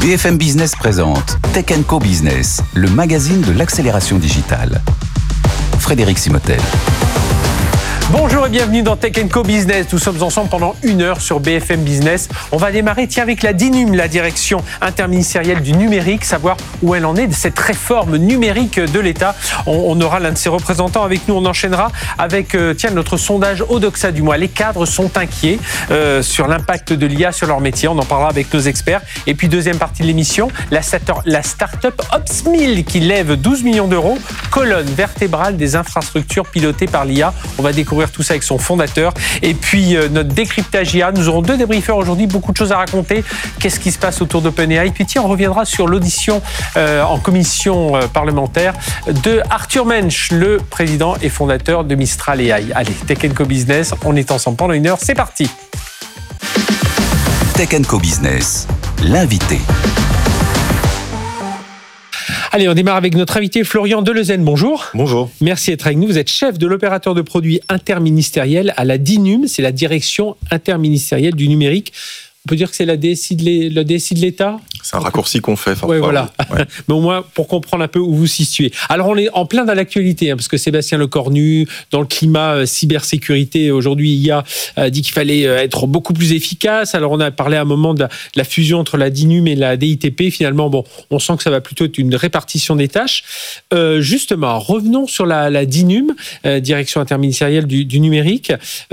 BFM Business présente Tech & Co Business, le magazine de l'accélération digitale. Frédéric Simotel. Bonjour et bienvenue dans Tech & Co Business. Nous sommes ensemble pendant 1 heure sur BFM Business. On va démarrer avec la DINUM, la direction interministérielle du numérique, savoir où elle en est de cette réforme numérique de l'État. On aura l'un de ses représentants avec nous. On enchaînera avec notre sondage Odoxa du mois. Les cadres sont inquiets sur l'impact de l'IA sur leur métier. On en parlera avec nos experts. Et puis deuxième partie de l'émission, la start-up Opsmill qui lève 12 millions d'euros, colonne vertébrale des infrastructures pilotées par l'IA. On va découvrir tout ça avec son fondateur. Et puis notre décryptage IA. Nous aurons 2 débriefeurs aujourd'hui, beaucoup de choses à raconter. Qu'est-ce qui se passe autour d'OpenAI? Puis on reviendra sur l'audition en commission parlementaire de Arthur Mensch, le président et fondateur de Mistral AI. Allez, Tech & Co Business, on est ensemble pendant 1 heure, c'est parti. Tech & Co Business, l'invité. Allez, on démarre avec notre invité Florian Delezen. Bonjour. Bonjour. Merci d'être avec nous. Vous êtes chef de l'opérateur de produits interministériel à la DINUM, c'est la direction interministérielle du numérique. On peut dire que c'est la DSI de l'État ? C'est un raccourci qu'on fait. Oui, voilà. Ouais. Mais au moins, pour comprendre un peu où vous situez. Alors, on est en plein dans l'actualité, parce que Sébastien Lecornu, dans le climat cybersécurité, aujourd'hui, il a dit qu'il fallait être beaucoup plus efficace. Alors, on a parlé à un moment de la fusion entre la DINUM et la DITP. Finalement, on sent que ça va plutôt être une répartition des tâches. Justement, revenons sur la DINUM, direction interministérielle du numérique.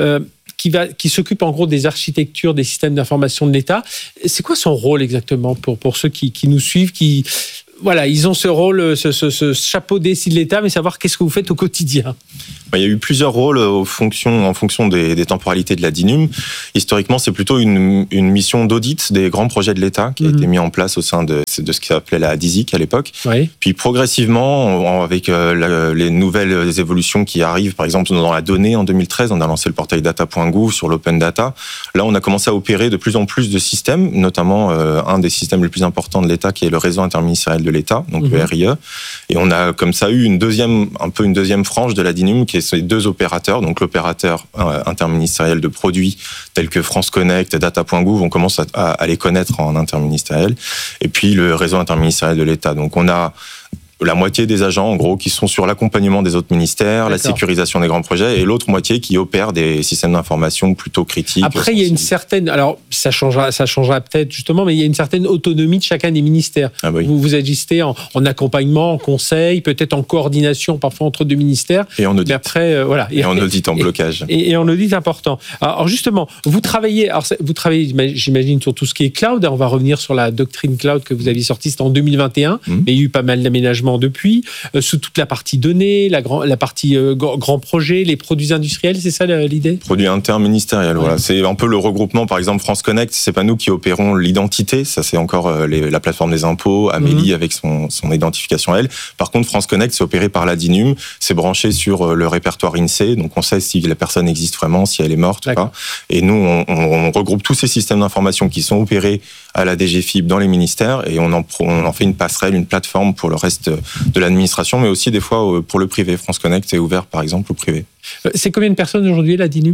Qui s'occupe en gros des architectures, des systèmes d'information de l'État. C'est quoi son rôle exactement pour ceux qui nous suivent, voilà, ils ont ce rôle, ce chapeau DSI de l'État, mais savoir qu'est-ce que vous faites au quotidien. Il y a eu plusieurs rôles en fonction des temporalités de la DINUM. Historiquement, c'est plutôt une mission d'audit des grands projets de l'État qui a été mis en place au sein de ce qui s'appelait la DISIC à l'époque. Oui. Puis progressivement, avec les nouvelles évolutions qui arrivent, par exemple dans la donnée en 2013, on a lancé le portail data.gouv sur l'open data. Là, on a commencé à opérer de plus en plus de systèmes, notamment un des systèmes les plus importants de l'État qui est le réseau interministériel de l'État, donc le RIE. Et on a comme ça eu une deuxième frange de la DINUM qui est ces 2 opérateurs, donc l'opérateur interministériel de produits tels que France Connect, Data.gouv, on commence à les connaître en interministériel, et puis le réseau interministériel de l'État. Donc on a la moitié des agents, en gros, qui sont sur l'accompagnement des autres ministères, la sécurisation des grands projets, et l'autre moitié qui opère des systèmes d'information plutôt critiques. Après, il y a une certaine... Alors, ça changera peut-être, justement, mais il y a une certaine autonomie de chacun des ministères. Ah oui. Vous agissez en accompagnement, en conseil, peut-être en coordination, parfois entre 2 ministères. Et en audit. Mais après, voilà. Et en audit, en blocage. Et en audit important. Alors, justement, vous travaillez, j'imagine, sur tout ce qui est cloud. On va revenir sur la doctrine cloud que vous aviez sortie, c'était en 2021. Mais il y a eu pas mal d'aménagements depuis, sous toute la partie données, la partie grand projet, les produits industriels, c'est ça l'idée ? Produits interministériels, voilà. C'est un peu le regroupement, par exemple France Connect, c'est pas nous qui opérons l'identité, ça c'est encore la plateforme des impôts, Amélie avec son identification à elle. Par contre, France Connect, c'est opéré par la DINUM, c'est branché sur le répertoire INSEE, donc on sait si la personne existe vraiment, si elle est morte ou pas. Et nous, on regroupe tous ces systèmes d'information qui sont opérés à la DGFiP dans les ministères et on en fait une passerelle, une plateforme pour le reste de l'administration, mais aussi des fois pour le privé. France Connect est ouvert, par exemple, au privé. C'est combien de personnes aujourd'hui, la DINUM ?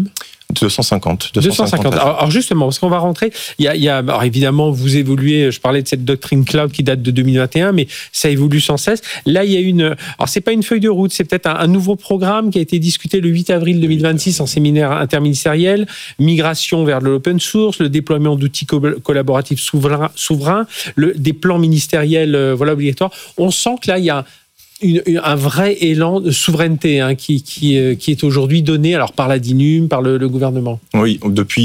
250. Alors justement, parce qu'on va rentrer, alors évidemment, vous évoluez, je parlais de cette doctrine cloud qui date de 2021, mais ça évolue sans cesse. Là, il y a alors c'est pas une feuille de route, c'est peut-être un nouveau programme qui a été discuté le 8 avril 2026 en séminaire interministériel, migration vers l'open source, le déploiement d'outils collaboratifs souverains, des plans ministériels obligatoires. On sent que là, il y a un vrai élan de souveraineté qui est aujourd'hui donné alors par la DINUM, par le gouvernement. Oui,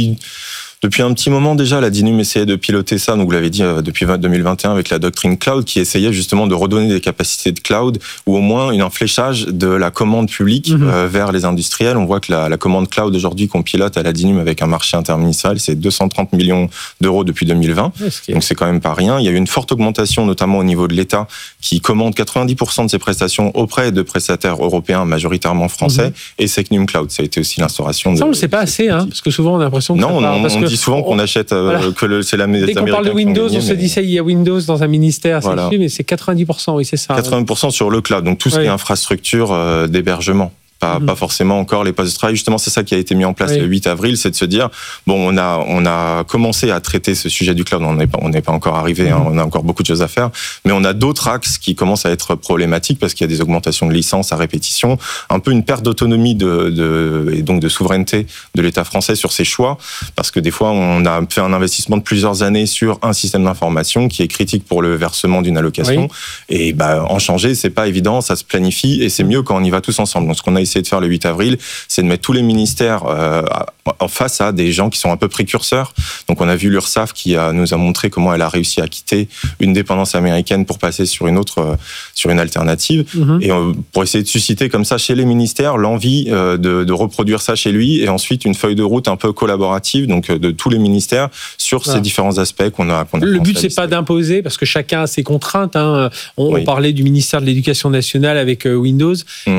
depuis un petit moment déjà, la DINUM essayait de piloter ça, donc vous l'avez dit, depuis 2021 avec la doctrine cloud, qui essayait justement de redonner des capacités de cloud, ou au moins un fléchage de la commande publique vers les industriels. On voit que la commande cloud aujourd'hui qu'on pilote à la DINUM avec un marché interministériel, c'est 230 millions d'euros depuis 2020, donc c'est quand même pas rien. Il y a eu une forte augmentation, notamment au niveau de l'État, qui commande 90% de ses prestations auprès de prestataires européens, majoritairement français, et Secnum Cloud. Ça a été aussi l'instauration. Ça, on ne le sait pas assez, parce que souvent on a l'impression que on dit souvent qu'on achète, que c'est la maison. Dès qu'on parle de Windows, on se dit ça, il y a Windows dans un ministère, mais c'est 90%, oui, c'est ça. 80% sur le cloud, donc tout ce qui est infrastructure d'hébergement. pas forcément encore les postes de travail. Justement, c'est ça qui a été mis en place le 8 avril, c'est de se dire, bon, on a commencé à traiter ce sujet du cloud, on n'est pas encore arrivé, on a encore beaucoup de choses à faire, mais on a d'autres axes qui commencent à être problématiques parce qu'il y a des augmentations de licences à répétition, un peu une perte d'autonomie et donc de souveraineté de l'État français sur ses choix, parce que des fois, on a fait un investissement de plusieurs années sur un système d'information qui est critique pour le versement d'une allocation, et en changer, c'est pas évident, ça se planifie, et c'est mieux quand on y va tous ensemble. Donc, ce qu'on a essayé de faire le 8 avril, c'est de mettre tous les ministères en face à des gens qui sont un peu précurseurs. Donc, on a vu l'URSSAF qui nous a montré comment elle a réussi à quitter une dépendance américaine pour passer sur une alternative, et pour essayer de susciter comme ça chez les ministères l'envie de reproduire ça chez lui, et ensuite une feuille de route un peu collaborative, donc de tous les ministères sur ces différents aspects qu'on a. Le but, c'est pas d'imposer, parce que chacun a ses contraintes. On parlait du ministère de l'Éducation nationale avec Windows.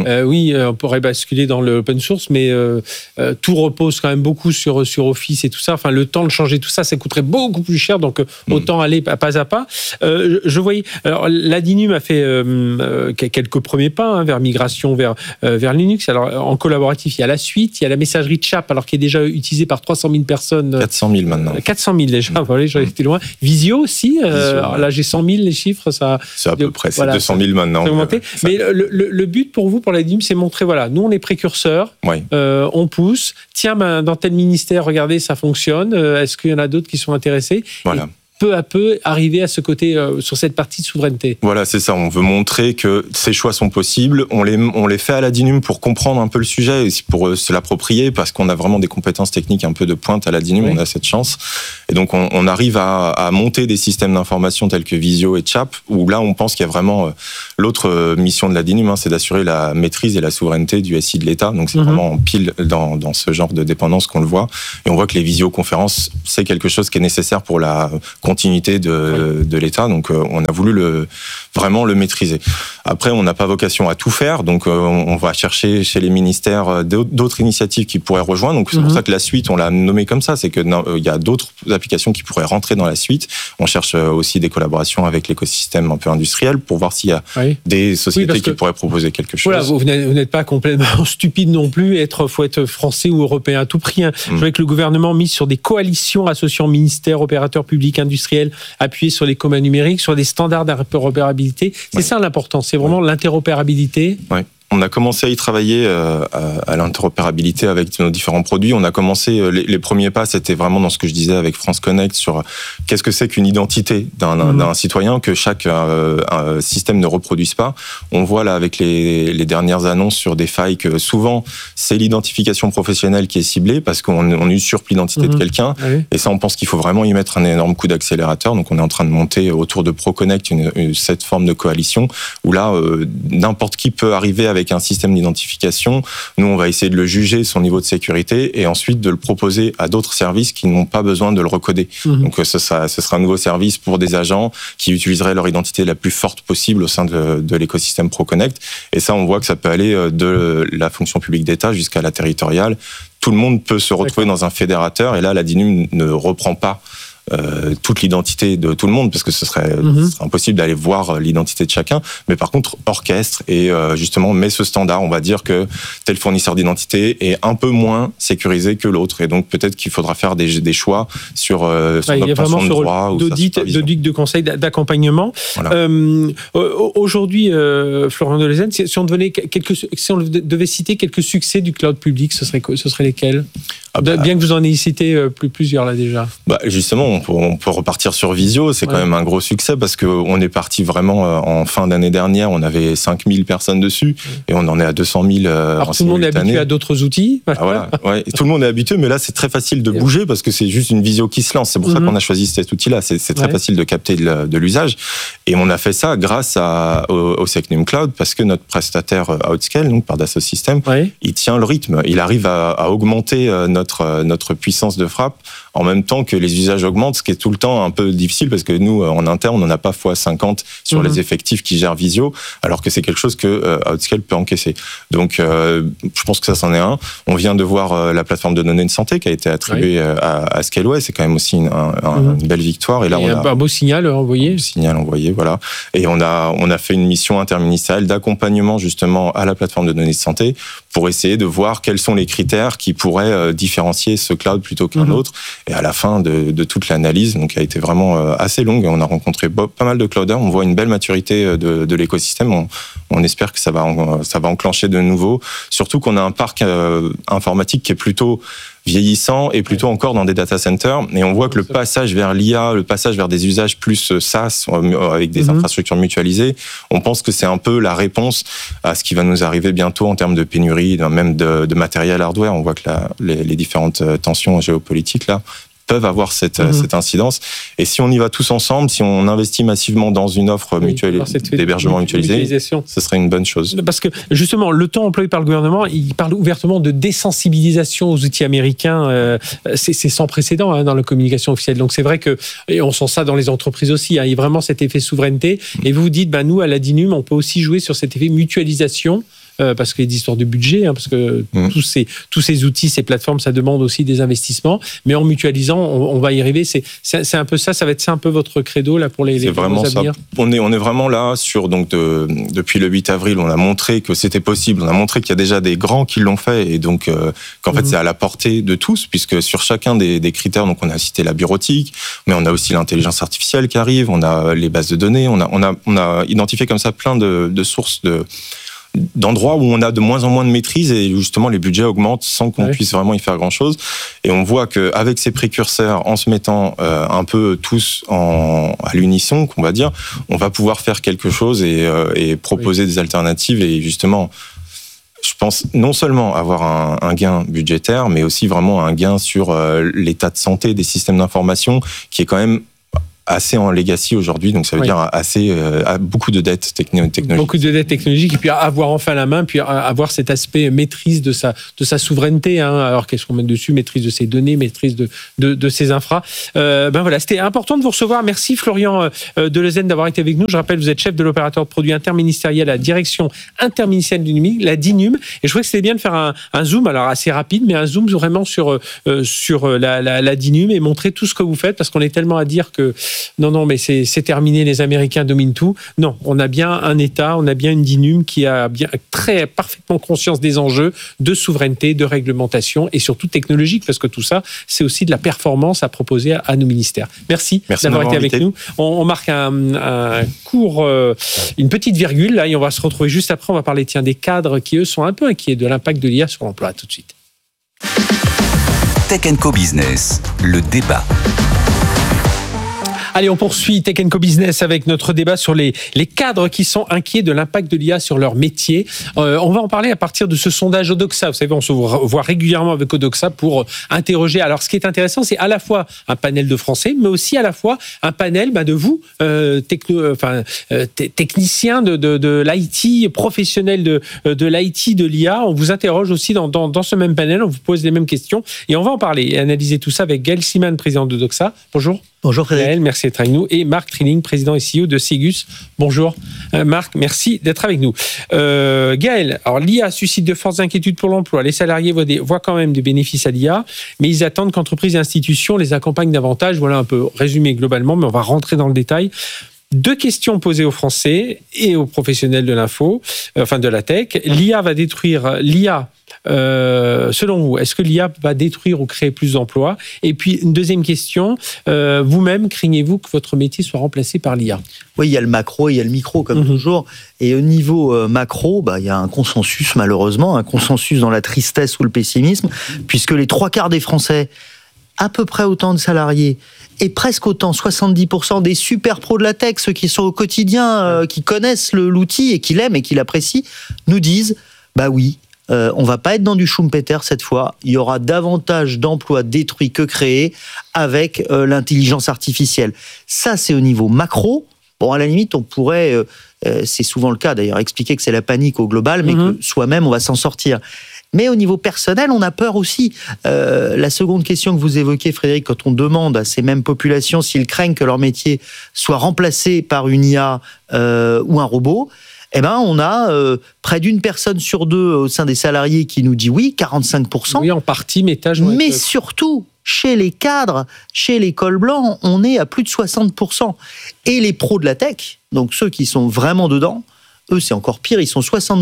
On pourrait basculer dans l'open source, mais tout repose quand même beaucoup sur Office et tout ça. Enfin, le temps de changer tout ça, ça coûterait beaucoup plus cher, donc autant aller pas à pas. Je voyais, alors la DINUM a fait quelques premiers pas vers migration vers Linux. Alors en collaboratif, il y a la suite, il y a la messagerie Chat, alors qui est déjà utilisée par 300 000 personnes. 400 000 maintenant. 400 000 déjà. Voilà, j'en étais loin. Visio aussi. Alors là, j'ai 100 000 les chiffres. Ça. C'est à peu près. C'est 200 000 maintenant. Mais le but pour vous, pour la DINUM, c'est montrer, voilà, nous on est précurseurs, on pousse. Tiens, dans tel ministère, regardez, ça fonctionne. Est-ce qu'il y en a d'autres qui sont intéressés? Voilà. Peu à peu arriver à ce côté, sur cette partie de souveraineté. Voilà, c'est ça. On veut montrer que ces choix sont possibles. On les fait à la DINUM pour comprendre un peu le sujet et pour se l'approprier, parce qu'on a vraiment des compétences techniques un peu de pointe à la DINUM. On a cette chance. Et donc, on arrive à monter des systèmes d'information tels que Visio et Chap, où là, on pense qu'il y a vraiment l'autre mission de la DINUM, c'est d'assurer la maîtrise et la souveraineté du SI de l'État. Donc, c'est vraiment pile dans ce genre de dépendance qu'on le voit. Et on voit que les visioconférences, c'est quelque chose qui est nécessaire pour la continuité de l'État, donc on a voulu vraiment le maîtriser. Après, on n'a pas vocation à tout faire, donc on va chercher chez les ministères d'autres initiatives qui pourraient rejoindre. Donc c'est pour ça que la suite, on l'a nommée comme ça, c'est que il y a d'autres applications qui pourraient rentrer dans la suite. On cherche aussi des collaborations avec l'écosystème un peu industriel pour voir s'il y a des sociétés qui pourraient proposer quelque chose. Voilà, vous n'êtes pas complètement stupide non plus. Faut être français ou européen à tout prix. Je vois que le gouvernement mise sur des coalitions associant ministères, opérateurs publics, industriels, appuyés sur les communs numériques, sur des standards d'interopérabilité. C'est ça l'important, c'est vraiment l'interopérabilité. On a commencé à y travailler à l'interopérabilité avec nos différents produits. On a commencé, les premiers pas, c'était vraiment dans ce que je disais avec France Connect sur qu'est-ce que c'est qu'une identité d'un citoyen que chaque système ne reproduise pas. On voit là avec les dernières annonces sur des failles que souvent c'est l'identification professionnelle qui est ciblée parce qu'on usurpe l'identité de quelqu'un. Et ça, on pense qu'il faut vraiment y mettre un énorme coup d'accélérateur. Donc on est en train de monter autour de ProConnect cette forme de coalition où là, n'importe qui peut arriver avec un système d'identification. Nous, on va essayer de le juger, son niveau de sécurité, et ensuite de le proposer à d'autres services qui n'ont pas besoin de le recoder. Donc, ce sera un nouveau service pour des agents qui utiliseraient leur identité la plus forte possible au sein de l'écosystème ProConnect. Et ça, on voit que ça peut aller de la fonction publique d'État jusqu'à la territoriale. Tout le monde peut se retrouver dans un fédérateur, et là, la DINUM ne reprend pas toute l'identité de tout le monde, parce que ce serait impossible d'aller voir l'identité de chacun, mais par contre orchestre et justement met ce standard. On va dire que tel fournisseur d'identité est un peu moins sécurisé que l'autre, et donc peut-être qu'il faudra faire des choix sur l'obtention de droits, d'audit, de conseil, d'accompagnement. Voilà. Aujourd'hui, Florian Delezen, si on devait citer quelques succès du cloud public, ce serait lesquels? Bien que vous en ayez cité plusieurs là déjà. Justement, on peut repartir sur Visio, c'est quand même un gros succès parce qu'on est parti vraiment en fin d'année dernière, on avait 5000 personnes dessus et on en est à 200 000 Alors tout le monde est habitué à d'autres outils. Voilà, tout le monde est habitué, mais là c'est très facile de bouger parce que c'est juste une Visio qui se lance. C'est pour ça qu'on a choisi cet outil-là, c'est très facile de capter de l'usage. Et on a fait ça grâce au Secnum Cloud parce que notre prestataire Outscale, donc par Dassault Systèmes, il tient le rythme. Il arrive à augmenter notre puissance de frappe en même temps que les usages augmentent, ce qui est tout le temps un peu difficile parce que nous, en interne, on n'a pas x50 sur les effectifs qui gèrent Visio, alors que c'est quelque chose que Outscale peut encaisser. Donc, je pense que ça, c'en est un. On vient de voir la plateforme de données de santé qui a été attribuée à Scaleway. C'est quand même aussi une belle victoire. Et là, un beau signal envoyé. Voilà. Et on a fait une mission interministérielle d'accompagnement justement à la plateforme de données de santé pour essayer de voir quels sont les critères qui pourraient différencier ce cloud plutôt qu'un autre. Et à la fin de toute l'analyse, donc qui a été vraiment assez longue, on a rencontré pas mal de clouders. On voit une belle maturité de l'écosystème. On espère que ça va enclencher de nouveau. Surtout qu'on a un parc informatique qui est plutôt vieillissant et plutôt encore dans des data centers. Et on voit que le passage vers l'IA, le passage vers des usages plus SaaS avec des infrastructures mutualisées, on pense que c'est un peu la réponse à ce qui va nous arriver bientôt en termes de pénurie, même de matériel hardware. On voit que les différentes tensions géopolitiques là peuvent avoir cette incidence. Et si on y va tous ensemble, si on investit massivement dans une offre d'hébergement mutualisé, ce serait une bonne chose. Parce que justement, le ton employé par le gouvernement, il parle ouvertement de désensibilisation aux outils américains. C'est sans précédent dans la communication officielle. Donc c'est vrai que, et on sent ça dans les entreprises aussi, il y a vraiment cet effet souveraineté. Et vous dites, nous, à la DINUM, on peut aussi jouer sur cet effet mutualisation. Parce qu'il y a des histoires de budget, parce que tous ces outils, ces plateformes, ça demande aussi des investissements. Mais en mutualisant, on va y arriver. C'est un peu ça. Ça va être ça un peu votre credo là pour les vraiment ça. On est vraiment là sur depuis le 8 avril, on a montré que c'était possible. On a montré qu'il y a déjà des grands qui l'ont fait et donc qu'en fait c'est à la portée de tous, puisque sur chacun des critères, donc on a cité la bureautique, mais on a aussi l'intelligence artificielle qui arrive, on a les bases de données, on a identifié comme ça plein de sources d'endroits où on a de moins en moins de maîtrise et justement les budgets augmentent sans qu'on puisse vraiment y faire grand-chose. Et on voit qu'avec ces précurseurs, en se mettant un peu tous à l'unisson, qu'on va dire, on va pouvoir faire quelque chose et proposer des alternatives et justement, je pense non seulement avoir un gain budgétaire, mais aussi vraiment un gain sur l'état de santé des systèmes d'information qui est quand même assez en legacy aujourd'hui, donc ça veut dire beaucoup de dettes technologiques. Beaucoup de dettes technologiques, et puis avoir enfin la main, puis avoir cet aspect maîtrise de sa souveraineté. Alors qu'est-ce qu'on met dessus? Maîtrise de ses données, maîtrise de ses infras. Voilà, c'était important de vous recevoir. Merci Florian Delezen d'avoir été avec nous. Je rappelle, vous êtes chef de l'opérateur de produits interministériel à la direction interministérielle du numérique, la DINUM. Et je trouvais que c'était bien de faire un zoom, alors assez rapide, mais un zoom vraiment sur la DINUM et montrer tout ce que vous faites, parce qu'on est tellement à dire que non, mais c'est terminé, les Américains dominent tout. Non, on a bien un État, on a bien une DINUM qui a bien parfaitement conscience des enjeux de souveraineté, de réglementation et surtout technologique, parce que tout ça, c'est aussi de la performance à proposer à nos ministères. Merci d'avoir été avec nous. On marque un court, une petite virgule là, et on va se retrouver juste après. On va parler des cadres qui, eux, sont un peu inquiets de l'impact de l'IA sur l'emploi. À tout de suite. Tech & Co Business, le débat. Allez, on poursuit Tech & Co Business avec notre débat sur les cadres qui sont inquiets de l'impact de l'IA sur leur métier. On va en parler à partir de ce sondage Odoxa. Vous savez, on se voit régulièrement avec Odoxa pour interroger. Alors, ce qui est intéressant, c'est à la fois un panel de Français, mais aussi à la fois un panel de vous, techniciens de l'IT, professionnels de l'IT, de l'IA. On vous interroge aussi dans ce même panel, on vous pose les mêmes questions et on va en parler et analyser tout ça avec Gaël Siman, président d'Odoxa. Bonjour. Bonjour Frédéric. Gaël, merci d'être avec nous. Et Marc Trilling, président et CEO de Segus. Bonjour Marc, merci d'être avec nous. Gaël, alors l'IA suscite de fortes inquiétudes pour l'emploi. Les salariés voient quand même des bénéfices à l'IA, mais ils attendent qu'entreprises et institutions les accompagnent davantage. Voilà un peu résumé globalement, mais on va rentrer dans le détail. 2 questions posées aux Français et aux professionnels de l'info, de la tech. L'IA va détruire l'IA. Selon vous, est-ce que l'IA va détruire ou créer plus d'emplois? Et puis, une deuxième question, vous-même, craignez-vous que votre métier soit remplacé par l'IA? Oui, il y a le macro et il y a le micro, comme toujours. Et au niveau macro, il y a un consensus, malheureusement, un consensus dans la tristesse ou le pessimisme, puisque les 3/4 des Français, à peu près autant de salariés, et presque autant, 70% des super pros de la tech, ceux qui sont au quotidien, qui connaissent l'outil et qui l'aiment et qui l'apprécient, nous disent, oui, on va pas être dans du Schumpeter cette fois. Il y aura davantage d'emplois détruits que créés avec l'intelligence artificielle. Ça, c'est au niveau macro. Bon, à la limite, on pourrait, c'est souvent le cas d'ailleurs, expliquer que c'est la panique au global, mais que soi-même, on va s'en sortir. Mais au niveau personnel, on a peur aussi. La seconde question que vous évoquez, Frédéric, quand on demande à ces mêmes populations s'ils craignent que leur métier soit remplacé par une IA ou un robot, on a près d'une personne sur deux au sein des salariés qui nous dit oui, 45%. Oui, en partie, mais surtout, chez les cadres, chez les cols blancs, on est à plus de 60%. Et les pros de la tech, donc ceux qui sont vraiment dedans, eux, c'est encore pire, ils sont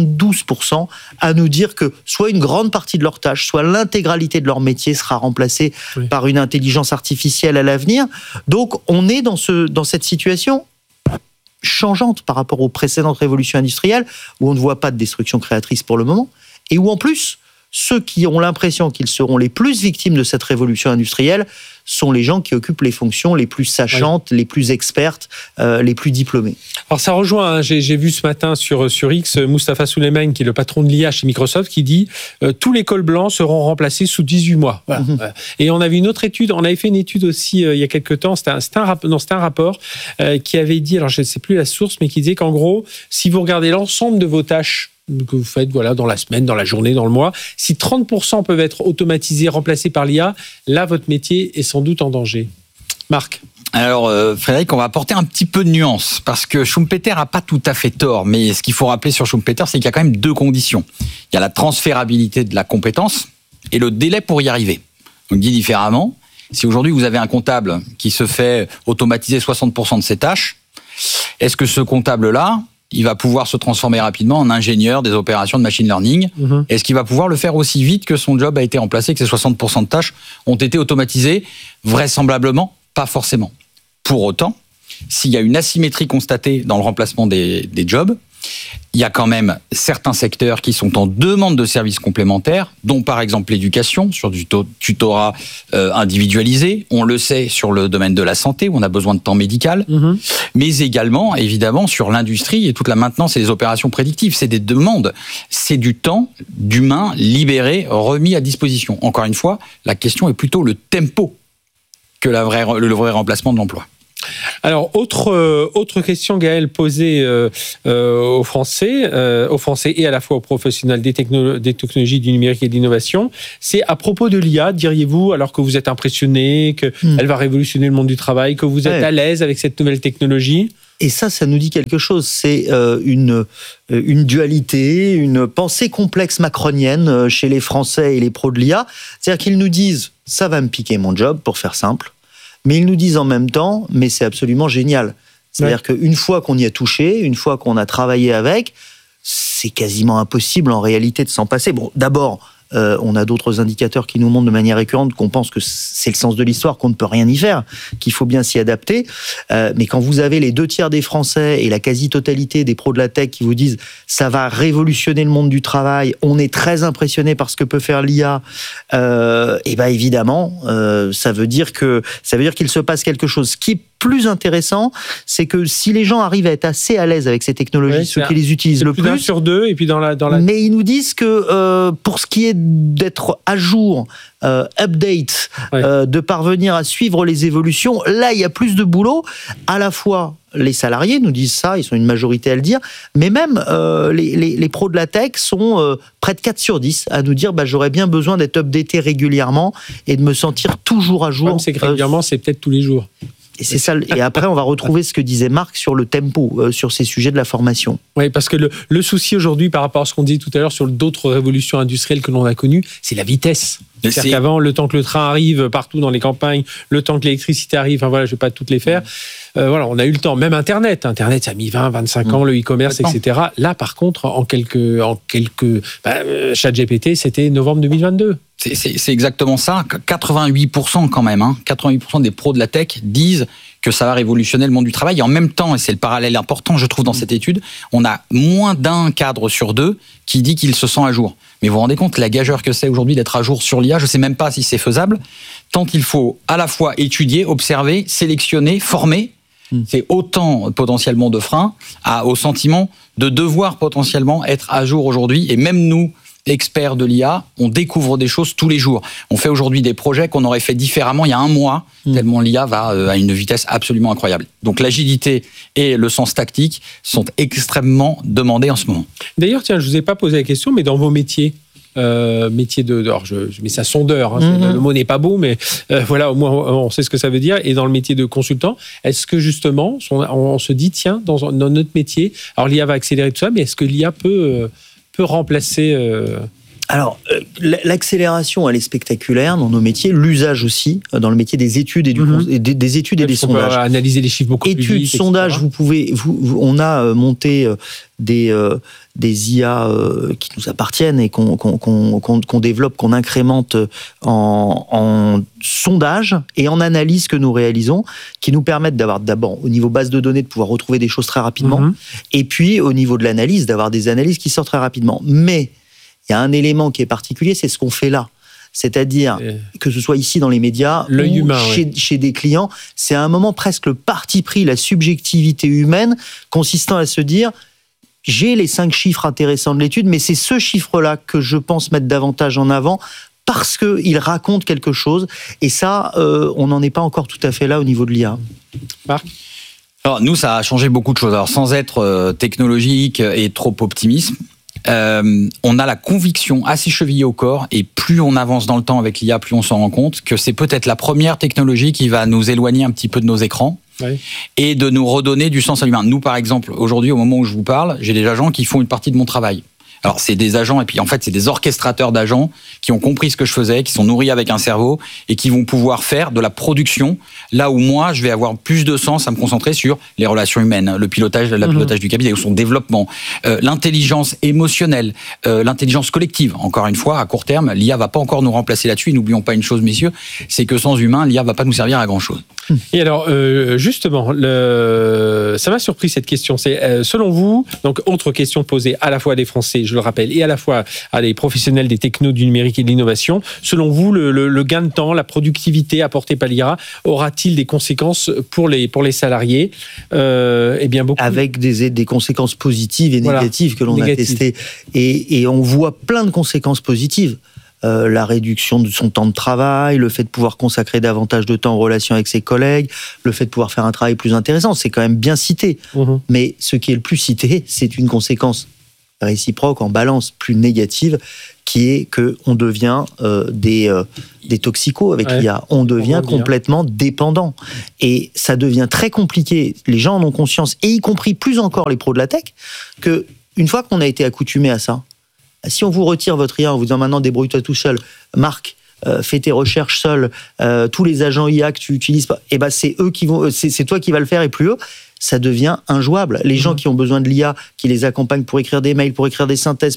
72% à nous dire que soit une grande partie de leurs tâches, soit l'intégralité de leur métier sera remplacée par une intelligence artificielle à l'avenir. Donc, on est dans cette situation changeante par rapport aux précédentes révolutions industrielles, où on ne voit pas de destruction créatrice pour le moment, et où en plus, ceux qui ont l'impression qu'ils seront les plus victimes de cette révolution industrielle sont les gens qui occupent les fonctions les plus sachantes, les plus expertes, les plus diplômées. Alors ça rejoint, j'ai vu ce matin sur X, Mustapha Suleyman, qui est le patron de l'IA chez Microsoft, qui dit tous les cols blancs seront remplacés sous 18 mois. Voilà. Et on avait une autre étude, on avait fait une étude aussi il y a quelques temps, c'était un rapport qui avait dit, alors je ne sais plus la source, mais qui disait qu'en gros, si vous regardez l'ensemble de vos tâches que vous faites dans la semaine, dans la journée, dans le mois, si 30% peuvent être automatisés, remplacés par l'IA, là, votre métier est sans doute en danger. Marc ? Alors, Frédéric, on va apporter un petit peu de nuance, parce que Schumpeter n'a pas tout à fait tort, mais ce qu'il faut rappeler sur Schumpeter, c'est qu'il y a quand même deux conditions. Il y a la transférabilité de la compétence et le délai pour y arriver. Donc, dit différemment, si aujourd'hui vous avez un comptable qui se fait automatiser 60% de ses tâches, est-ce que ce comptable-là, il va pouvoir se transformer rapidement en ingénieur des opérations de machine learning. Est-ce qu'il va pouvoir le faire aussi vite que son job a été remplacé, que ces 60% de tâches ont été automatisées? Vraisemblablement, pas forcément. Pour autant, s'il y a une asymétrie constatée dans le remplacement des jobs, il y a quand même certains secteurs qui sont en demande de services complémentaires, dont par exemple l'éducation, sur du tutorat individualisé. On le sait sur le domaine de la santé, où on a besoin de temps médical, mais également, évidemment, sur l'industrie et toute la maintenance et les opérations prédictives. C'est des demandes, c'est du temps d'humain libéré, remis à disposition. Encore une fois, la question est plutôt le tempo que le vrai remplacement de l'emploi. Alors, autre question, Gaël, posée aux Français et à la fois aux professionnels des technologies, du numérique et de l'innovation, c'est à propos de l'IA, diriez-vous, alors que vous êtes impressionné, qu'elle va révolutionner le monde du travail, que vous êtes à l'aise avec cette nouvelle technologie? Et ça nous dit quelque chose. C'est une dualité, une pensée complexe macronienne chez les Français et les pros de l'IA. C'est-à-dire qu'ils nous disent « ça va me piquer mon job », pour faire simple. Mais ils nous disent en même temps, mais c'est absolument génial. C'est-à-dire qu'une fois qu'on y a touché, une fois qu'on a travaillé avec, c'est quasiment impossible en réalité de s'en passer. Bon, d'abord, on a d'autres indicateurs qui nous montrent de manière récurrente qu'on pense que c'est le sens de l'histoire, qu'on ne peut rien y faire, qu'il faut bien s'y adapter. Mais quand vous avez les 2/3 des Français et la quasi-totalité des pros de la tech qui vous disent « ça va révolutionner le monde du travail, on est très impressionné par ce que peut faire l'IA », et bien évidemment, ça veut dire qu'il se passe quelque chose. Ce qui est plus intéressant, c'est que si les gens arrivent à être assez à l'aise avec ces technologies, ceux qui les utilisent le plus... Plus d'un sur deux, et puis dans la... Mais ils nous disent que pour ce qui est d'être à jour, update, de parvenir à suivre les évolutions, là, il y a plus de boulot. À la fois, les salariés nous disent ça, ils sont une majorité à le dire, mais même les pros de la tech sont près de 4 sur 10 à nous dire j'aurais bien besoin d'être updaté régulièrement et de me sentir toujours à jour. C'est que régulièrement, c'est peut-être tous les jours. Et c'est ça. Et après, on va retrouver ce que disait Marc sur le tempo, sur ces sujets de la formation. Oui, parce que le souci aujourd'hui, par rapport à ce qu'on disait tout à l'heure sur d'autres révolutions industrielles que l'on a connues, c'est la vitesse. C'est-à-dire qu'avant, le temps que le train arrive partout dans les campagnes, le temps que l'électricité arrive, je ne vais pas toutes les faire. On a eu le temps. Même Internet, ça a mis 20, 25 ans, le e-commerce, etc. Là, par contre, ChatGPT, c'était novembre 2022. C'est exactement ça. 88% quand même, 88% des pros de la tech disent que ça va révolutionner le monde du travail. Et en même temps, et c'est le parallèle important, je trouve, dans cette étude, on a moins d'un cadre sur deux qui dit qu'il se sent à jour. Mais vous vous rendez compte la gageure que c'est aujourd'hui d'être à jour sur l'IA? Je ne sais même pas si c'est faisable, tant qu'il faut à la fois étudier, observer, sélectionner, former. C'est autant potentiellement de freins au sentiment de devoir potentiellement être à jour aujourd'hui. Et même nous, experts de l'IA, on découvre des choses tous les jours. On fait aujourd'hui des projets qu'on aurait fait différemment il y a un mois, tellement l'IA va à une vitesse absolument incroyable. Donc l'agilité et le sens tactique sont extrêmement demandés en ce moment. D'ailleurs, tiens, je ne vous ai pas posé la question, mais dans vos métiers, alors je mets ça sondeur, le mot n'est pas beau, mais voilà, au moins on sait ce que ça veut dire. Et dans le métier de consultant, est-ce que justement on se dit, tiens, dans notre métier, alors l'IA va accélérer tout ça, mais est-ce que l'IA peut remplacer Alors, l'accélération, elle est spectaculaire dans nos métiers. L'usage aussi, dans le métier des études et des études et des sondages. Analyser les chiffres beaucoup plus vite. Études, sondages, on a monté des IA qui nous appartiennent et qu'on développe, qu'on incrémente en sondage et en analyse que nous réalisons, qui nous permettent d'avoir d'abord, au niveau base de données, de pouvoir retrouver des choses très rapidement, et puis au niveau de l'analyse, d'avoir des analyses qui sortent très rapidement. Mais il y a un élément qui est particulier, c'est ce qu'on fait là. C'est-à-dire, que ce soit ici dans les médias ou humain, chez des clients, c'est à un moment presque le parti pris, la subjectivité humaine, consistant à se dire, j'ai les 5 chiffres intéressants de l'étude, mais c'est ce chiffre-là que je pense mettre davantage en avant parce qu'il raconte quelque chose. Et ça, on n'en est pas encore tout à fait là au niveau de l'IA. Marc ? Alors, nous, ça a changé beaucoup de choses. Alors, sans être technologique et trop optimiste, on a la conviction assez chevillée au corps, et plus on avance dans le temps avec l'IA, plus on s'en rend compte que c'est peut-être la première technologie qui va nous éloigner un petit peu de nos écrans et de nous redonner du sens à l'humain. Nous, par exemple, aujourd'hui, au moment où je vous parle, j'ai des agents qui font une partie de mon travail. Alors, c'est des agents, et puis en fait, c'est des orchestrateurs d'agents qui ont compris ce que je faisais, qui sont nourris avec un cerveau et qui vont pouvoir faire de la production, là où moi, je vais avoir plus de sens à me concentrer sur les relations humaines, le pilotage, pilotage du cabinet, ou son développement, l'intelligence émotionnelle, l'intelligence collective. Encore une fois, à court terme, l'IA va pas encore nous remplacer là-dessus. Et n'oublions pas une chose, messieurs, c'est que sans humain, l'IA va pas nous servir à grand-chose. Et alors, justement, ça m'a surpris cette question. C'est, selon vous, donc autre question posée à la fois à des Français, je le rappelle, et à la fois à des professionnels des technos, du numérique et de l'innovation. Selon vous, le gain de temps, la productivité apportée par l'IA aura-t-il des conséquences pour les salariés ? Eh bien, beaucoup. Avec des conséquences positives et négatives que l'on a testées. Et on voit plein de conséquences positives. La réduction de son temps de travail, le fait de pouvoir consacrer davantage de temps en relation avec ses collègues, le fait de pouvoir faire un travail plus intéressant, c'est quand même bien cité. Mais ce qui est le plus cité, c'est une conséquence réciproque, en balance, plus négative, qui est qu'on devient des toxicos avec l'IA. On devient complètement dépendant. Et ça devient très compliqué. Les gens en ont conscience, et y compris plus encore les pros de la tech, qu'une fois qu'on a été accoutumé à ça, si on vous retire votre IA en vous disant maintenant débrouille-toi tout seul, Marc, fais tes recherches seul, tous les agents IA que tu utilises pas, et ben c'est toi qui vas le faire et plus eux, ça devient injouable. Les gens qui ont besoin de l'IA, qui les accompagnent pour écrire des mails, pour écrire des synthèses,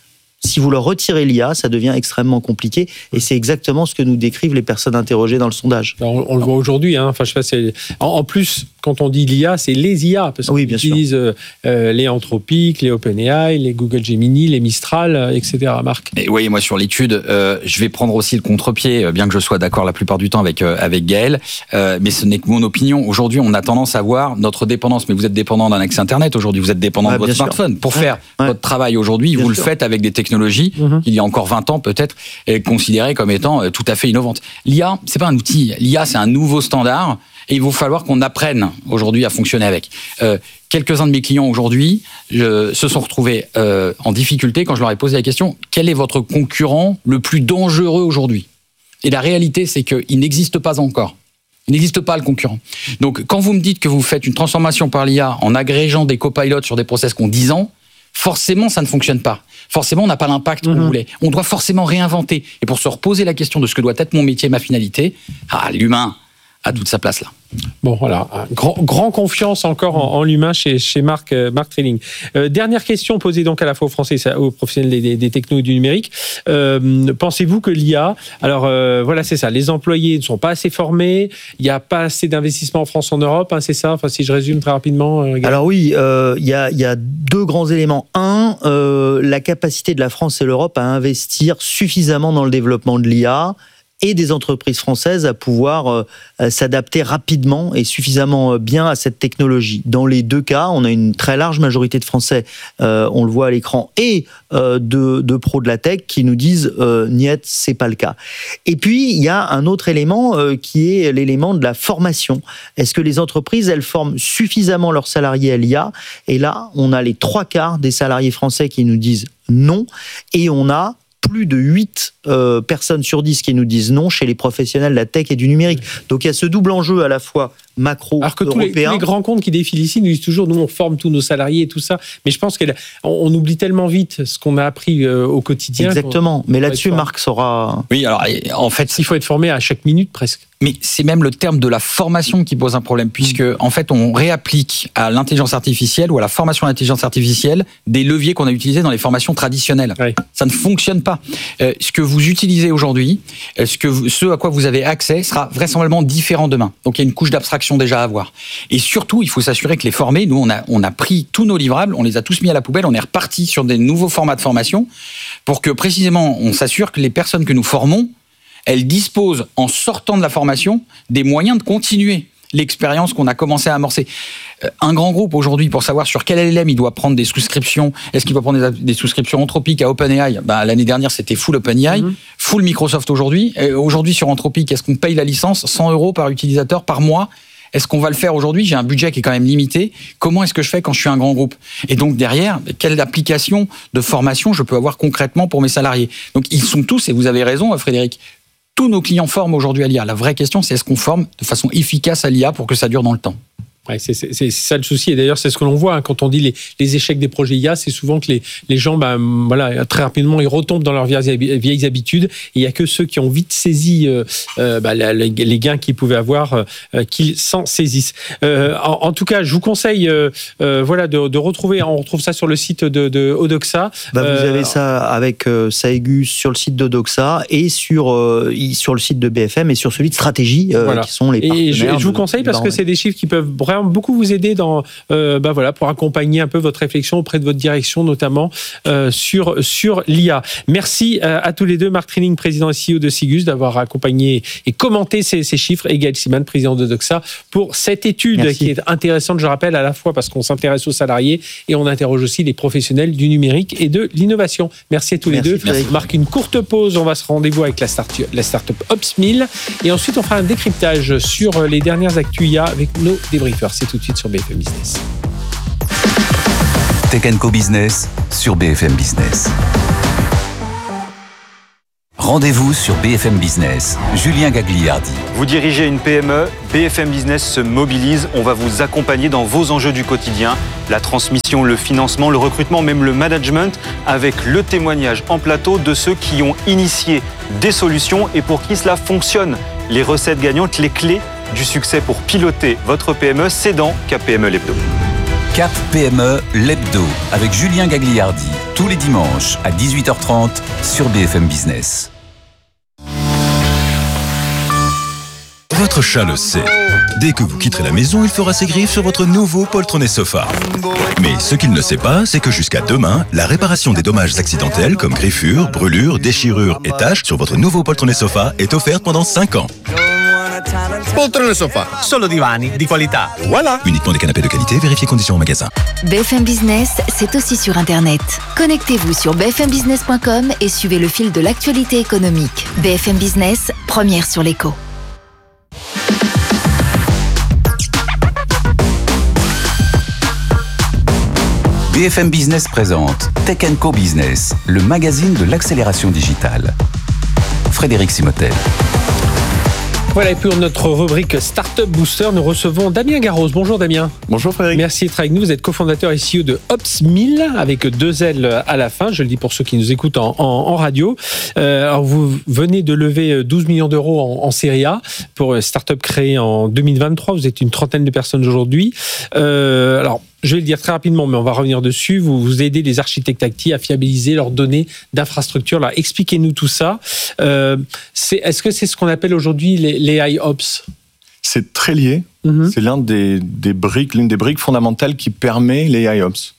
si vous leur retirez l'IA, ça devient extrêmement compliqué, et c'est exactement ce que nous décrivent les personnes interrogées dans le sondage. Alors, on le voit aujourd'hui, enfin, je sais pas, en plus, quand on dit l'IA, c'est les IA, parce qu'on utilise les Anthropic, les OpenAI, les Google Gemini, les Mistral, etc. Marc. Et oui, moi sur l'étude, je vais prendre aussi le contre-pied, bien que je sois d'accord la plupart du temps avec Gaël, mais ce n'est que mon opinion. Aujourd'hui, on a tendance à voir notre dépendance, mais vous êtes dépendant d'un accès Internet aujourd'hui, vous êtes dépendant de votre smartphone. Pour faire votre travail aujourd'hui, vous le faites avec des technologies il y a encore 20 ans peut-être, considérées comme étant tout à fait innovantes. L'IA, c'est pas un outil, l'IA c'est un nouveau standard, et il va falloir qu'on apprenne aujourd'hui à fonctionner avec. Quelques-uns de mes clients aujourd'hui se sont retrouvés en difficulté quand je leur ai posé la question « Quel est votre concurrent le plus dangereux aujourd'hui ?» Et la réalité, c'est qu'il n'existe pas encore. Il n'existe pas le concurrent. Donc, quand vous me dites que vous faites une transformation par l'IA en agrégeant des copilotes sur des process qui ont 10 ans, forcément, ça ne fonctionne pas. Forcément, on n'a pas l'impact qu'on voulait. On doit forcément réinventer. Et pour se reposer la question de ce que doit être mon métier, ma finalité, l'humain a toute sa place là. Bon, voilà. Grand confiance encore en l'humain chez Marc Trilling. Dernière question posée donc à la fois aux Français et aux professionnels des technos et du numérique. Pensez-vous que l'IA, alors voilà, c'est ça, les employés ne sont pas assez formés, il n'y a pas assez d'investissement en France, en Europe, c'est ça, enfin, si je résume très rapidement. Alors oui, il y a 2 grands éléments. Un, la capacité de la France et l'Europe à investir suffisamment dans le développement de l'IA, et des entreprises françaises à pouvoir s'adapter rapidement et suffisamment bien à cette technologie. Dans les deux cas, on a une très large majorité de Français, on le voit à l'écran, et de pros de la tech qui nous disent niet, c'est pas le cas. Et puis, il y a un autre élément qui est l'élément de la formation. Est-ce que les entreprises, elles forment suffisamment leurs salariés à l'IA? Et là, on a les 3/4 des salariés français qui nous disent non, et on a plus de 8 personnes sur 10 qui nous disent non chez les professionnels de la tech et du numérique. Donc il y a ce double enjeu à la fois macro, alors que européen. tous les grands comptes qui défilent ici nous disent toujours, nous on forme tous nos salariés et tout ça, mais je pense qu'on oublie tellement vite ce qu'on a appris au quotidien. Exactement, mais là-dessus Marc saura... Oui, alors en fait... Il faut être formé à chaque minute presque. Mais c'est même le terme de la formation qui pose un problème, puisque en fait on réapplique à l'intelligence artificielle ou à la formation à l'intelligence artificielle des leviers qu'on a utilisés dans les formations traditionnelles. Oui. Ça ne fonctionne pas. Ce que vous utilisez aujourd'hui, ce à quoi vous avez accès sera vraisemblablement différent demain. Donc il y a une couche d'abstraction déjà à avoir. Et surtout, il faut s'assurer que les formés, nous on a pris tous nos livrables, on les a tous mis à la poubelle, on est reparti sur des nouveaux formats de formation pour que précisément on s'assure que les personnes que nous formons, elles disposent, en sortant de la formation, des moyens de continuer l'expérience qu'on a commencé à amorcer. Un grand groupe aujourd'hui, pour savoir sur quel LLM il doit prendre des souscriptions, est-ce qu'il doit prendre des souscriptions Anthropic à OpenAI? L'année dernière, c'était full OpenAI, full Microsoft aujourd'hui. Aujourd'hui, sur Anthropic, est-ce qu'on paye la licence 100 € par utilisateur par mois? Est-ce qu'on va le faire aujourd'hui? J'ai un budget qui est quand même limité. Comment est-ce que je fais quand je suis un grand groupe? Et donc derrière, quelle application de formation je peux avoir concrètement pour mes salariés? Donc ils sont tous, et vous avez raison Frédéric, tous nos clients forment aujourd'hui à l'IA. La vraie question, c'est est-ce qu'on forme de façon efficace à l'IA pour que ça dure dans le temps? Ouais, c'est ça le souci. Et d'ailleurs, c'est ce que l'on voit quand on dit les échecs des projets IA, c'est souvent que les gens, très rapidement, ils retombent dans leurs vieilles habitudes. Et il n'y a que ceux qui ont vite saisi les gains qu'ils pouvaient avoir, qu'ils s'en saisissent. En tout cas, je vous conseille de retrouver, on retrouve ça sur le site de Odoxa. Vous avez ça avec Saegus sur le site d'Odoxa et sur le site de BFM et sur celui de Stratégie, qui sont les partenaires. Et je vous conseille parce que c'est des chiffres qui peuvent vraiment beaucoup vous aider pour accompagner un peu votre réflexion auprès de votre direction, notamment sur l'IA. Merci à tous les deux, Marc Trilling, président et CEO de Sigus, d'avoir accompagné et commenté ces chiffres, et Gaël Siman, président de Doxa, pour cette étude qui est intéressante, je rappelle, à la fois parce qu'on s'intéresse aux salariés et on interroge aussi les professionnels du numérique et de l'innovation. Merci à tous les deux. On marque une courte pause, on va se rendez-vous avec la startup Ops 1000 et ensuite on fera un décryptage sur les dernières actus IA avec nos débriefers. C'est tout de suite sur BFM Business. Tech Co Business sur BFM Business. Rendez-vous sur BFM Business. Julien Gagliardi. Vous dirigez une PME, BFM Business se mobilise. On va vous accompagner dans vos enjeux du quotidien. La transmission, le financement, le recrutement, même le management, avec le témoignage en plateau de ceux qui ont initié des solutions et pour qui cela fonctionne. Les recettes gagnantes, les clés du succès pour piloter votre PME, c'est dans Cap PME l'Hebdo. Cap PME l'Hebdo avec Julien Gagliardi, tous les dimanches à 18h30 sur BFM Business. Votre chat le sait. Dès que vous quitterez la maison, il fera ses griffes sur votre nouveau poltronné sofa. Mais ce qu'il ne sait pas, c'est que jusqu'à demain, la réparation des dommages accidentels comme griffures, brûlures, déchirures et taches sur votre nouveau poltronné sofa est offerte pendant 5 ans. Poltrone sofa, solo divani di qualità. Voilà. Uniquement des canapés de qualité, vérifiez conditions au magasin. BFM Business, c'est aussi sur Internet. Connectez-vous sur bfmbusiness.com et suivez le fil de l'actualité économique. BFM Business, première sur l'écho. BFM Business présente Tech Co Business, le magazine de l'accélération digitale. Frédéric Simotel. Voilà, et pour notre rubrique Startup Booster, nous recevons Damien Garros. Bonjour Damien. Bonjour Frédéric. Merci d'être avec nous. Vous êtes cofondateur et CEO de Ops 1000 avec 2 L à la fin. Je le dis pour ceux qui nous écoutent en radio. Alors vous venez de lever 12 millions d'euros en série A pour une startup créée en 2023. Vous êtes une trentaine de personnes aujourd'hui. Alors, je vais le dire très rapidement, mais on va revenir dessus. Vous aidez les architectes IT à fiabiliser leurs données d'infrastructure. Là, expliquez-nous tout ça. Est-ce que c'est ce qu'on appelle aujourd'hui les AIOps ? C'est très lié. C'est l'une des briques fondamentales qui permet les AIOps.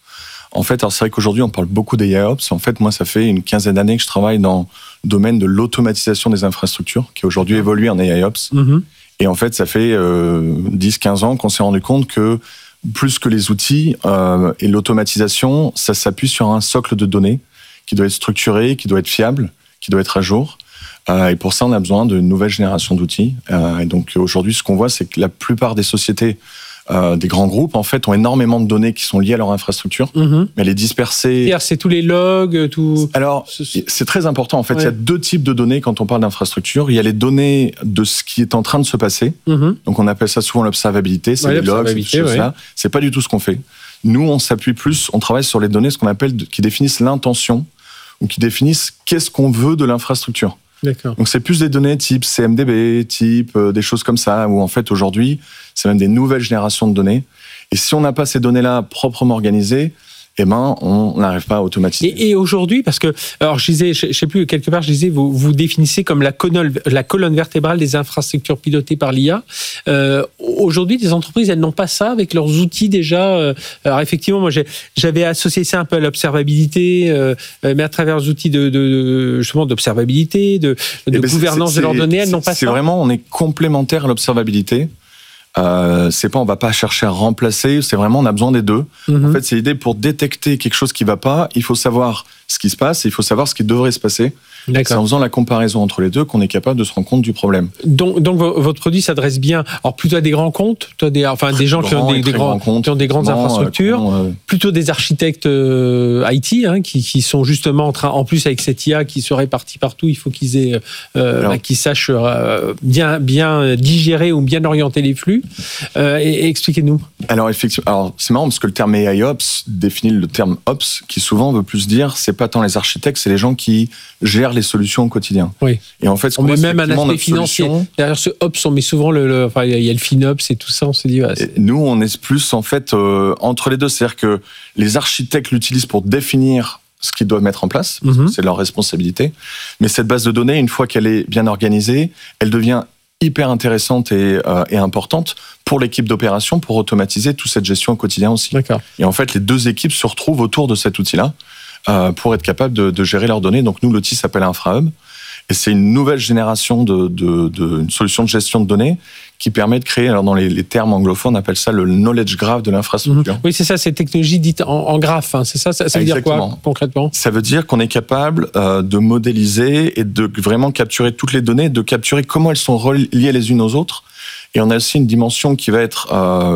En fait, alors c'est vrai qu'aujourd'hui, on parle beaucoup d'AIOps. En fait, moi, ça fait une 15aine d'années que je travaille dans le domaine de l'automatisation des infrastructures, qui aujourd'hui évolue en AIOps. Et en fait, ça fait 10-15 ans qu'on s'est rendu compte que plus que les outils et l'automatisation, ça s'appuie sur un socle de données qui doit être structuré, qui doit être fiable, qui doit être à jour. Et pour ça, on a besoin d'une nouvelle génération d'outils. Et donc aujourd'hui, ce qu'on voit, c'est que la plupart des sociétés, des grands groupes, en fait, ont énormément de données qui sont liées à leur infrastructure, mais les disperser... C'est tous les logs, tout... Alors, c'est très important. En fait, il y a deux types de données quand on parle d'infrastructure. Il y a les données de ce qui est en train de se passer. Donc, on appelle ça souvent l'observabilité. C'est les logs, c'est ces choses-là. C'est pas du tout ce qu'on fait. Nous, on s'appuie plus, on travaille sur les données, ce qu'on appelle, qui définissent l'intention ou qui définissent qu'est-ce qu'on veut de l'infrastructure. D'accord. Donc, c'est plus des données type CMDB, type des choses comme ça, où en fait, aujourd'hui, c'est même des nouvelles générations de données. Et si on n'a pas ces données-là proprement organisées, eh ben, on n'arrive pas à automatiser. Et aujourd'hui, parce que, alors, je disais, je sais plus, quelque part, je disais, vous définissez comme la colonne vertébrale des infrastructures pilotées par l'IA. Aujourd'hui, les entreprises, elles n'ont pas ça avec leurs outils déjà. Alors, effectivement, moi, j'avais associé ça un peu à l'observabilité, mais à travers les outils justement, d'observabilité, de gouvernance de leurs données, elles n'ont pas ça. C'est vraiment, on est complémentaire à l'observabilité. C'est pas, on va pas chercher à remplacer, c'est vraiment, on a besoin des deux. En fait, c'est l'idée pour détecter quelque chose qui va pas, il faut savoir ce qui se passe et il faut savoir ce qui devrait se passer. C'est en faisant la comparaison entre les deux qu'on est capable de se rendre compte du problème. Donc votre produit s'adresse bien, alors plutôt à des grands comptes, des gens qui ont des grandes infrastructures, plutôt des architectes IT qui sont justement en train, en plus avec cette IA qui se répartit partout, il faut qu'ils aient, qu'ils sachent bien digérer ou bien orienter les flux. Et expliquez-nous. Alors effectivement, c'est marrant parce que le terme AIOps définit le terme Ops qui souvent veut plus dire, c'est pas tant les architectes, c'est les gens qui gèrent les solutions au quotidien. Oui. Et en fait, on met même un aspect financier. Derrière ce Ops, on met souvent il y a le FinOps et tout ça, on se dit... Nous, on est plus en fait entre les deux. C'est-à-dire que les architectes l'utilisent pour définir ce qu'ils doivent mettre en place, parce que c'est leur responsabilité. Mais cette base de données, une fois qu'elle est bien organisée, elle devient hyper intéressante et importante pour l'équipe d'opération pour automatiser toute cette gestion au quotidien aussi. D'accord. Et en fait, les deux équipes se retrouvent autour de cet outil-là pour être capable de gérer leurs données. Donc nous, l'outil s'appelle InfraHub et c'est une nouvelle génération une solution de gestion de données qui permet de créer, alors dans les termes anglophones, on appelle ça le knowledge graph de l'infrastructure. Oui, c'est ça, c'est technologie dite en graphe, c'est ça, ça veut dire quoi concrètement ? Ça veut dire qu'on est capable de modéliser et de vraiment capturer toutes les données, de capturer comment elles sont reliées les unes aux autres. Et on a aussi une dimension qui va être...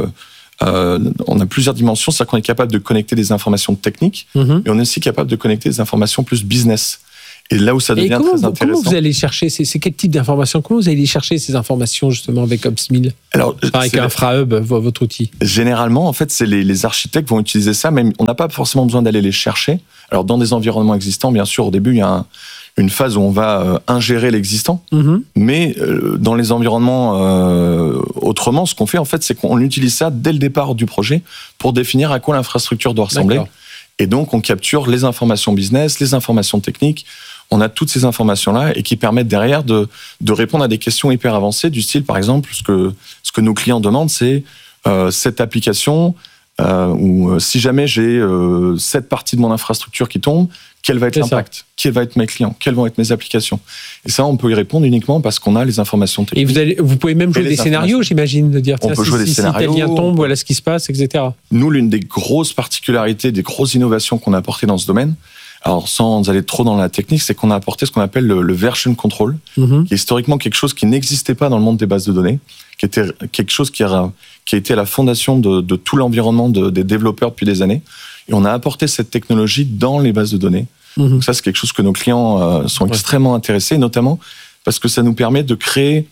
on a plusieurs dimensions, c'est-à-dire qu'on est capable de connecter des informations techniques, et on est aussi capable de connecter des informations plus business. Et là où ça devient très intéressant... Comment vous allez chercher, c'est quel type d'informations ? Comment vous allez chercher ces informations justement avec OpsMill ? Avec InfraHub, votre outil ? Généralement, en fait, c'est les architectes vont utiliser ça, mais on n'a pas forcément besoin d'aller les chercher. Alors, dans des environnements existants, bien sûr, au début, il y a une phase où on va ingérer l'existant, mais dans les environnements autrement, ce qu'on fait, en fait, c'est qu'on utilise ça dès le départ du projet pour définir à quoi l'infrastructure doit ressembler. D'accord. Et donc, on capture les informations business, les informations techniques. On a toutes ces informations-là et qui permettent derrière de répondre à des questions hyper avancées du style, par exemple, ce que nos clients demandent, c'est cette application où si jamais j'ai cette partie de mon infrastructure qui tombe, quel va être l'impact ? Quels vont être mes clients ? Quelles vont être mes applications ? Et ça, on peut y répondre uniquement parce qu'on a les informations techniques. Et vous pouvez même jouer des scénarios, j'imagine, de dire, on peut jouer des scénarios. Si tel lien tombe, voilà ce qui se passe, etc. Nous, l'une des grosses particularités, des grosses innovations qu'on a apportées dans ce domaine, alors sans aller trop dans la technique, c'est qu'on a apporté ce qu'on appelle le version control, qui est historiquement quelque chose qui n'existait pas dans le monde des bases de données, qui était quelque chose qui a été à la fondation de tout l'environnement des développeurs depuis des années. Et on a apporté cette technologie dans les bases de données. Donc ça, c'est quelque chose que nos clients sont extrêmement intéressés, notamment parce que ça nous permet de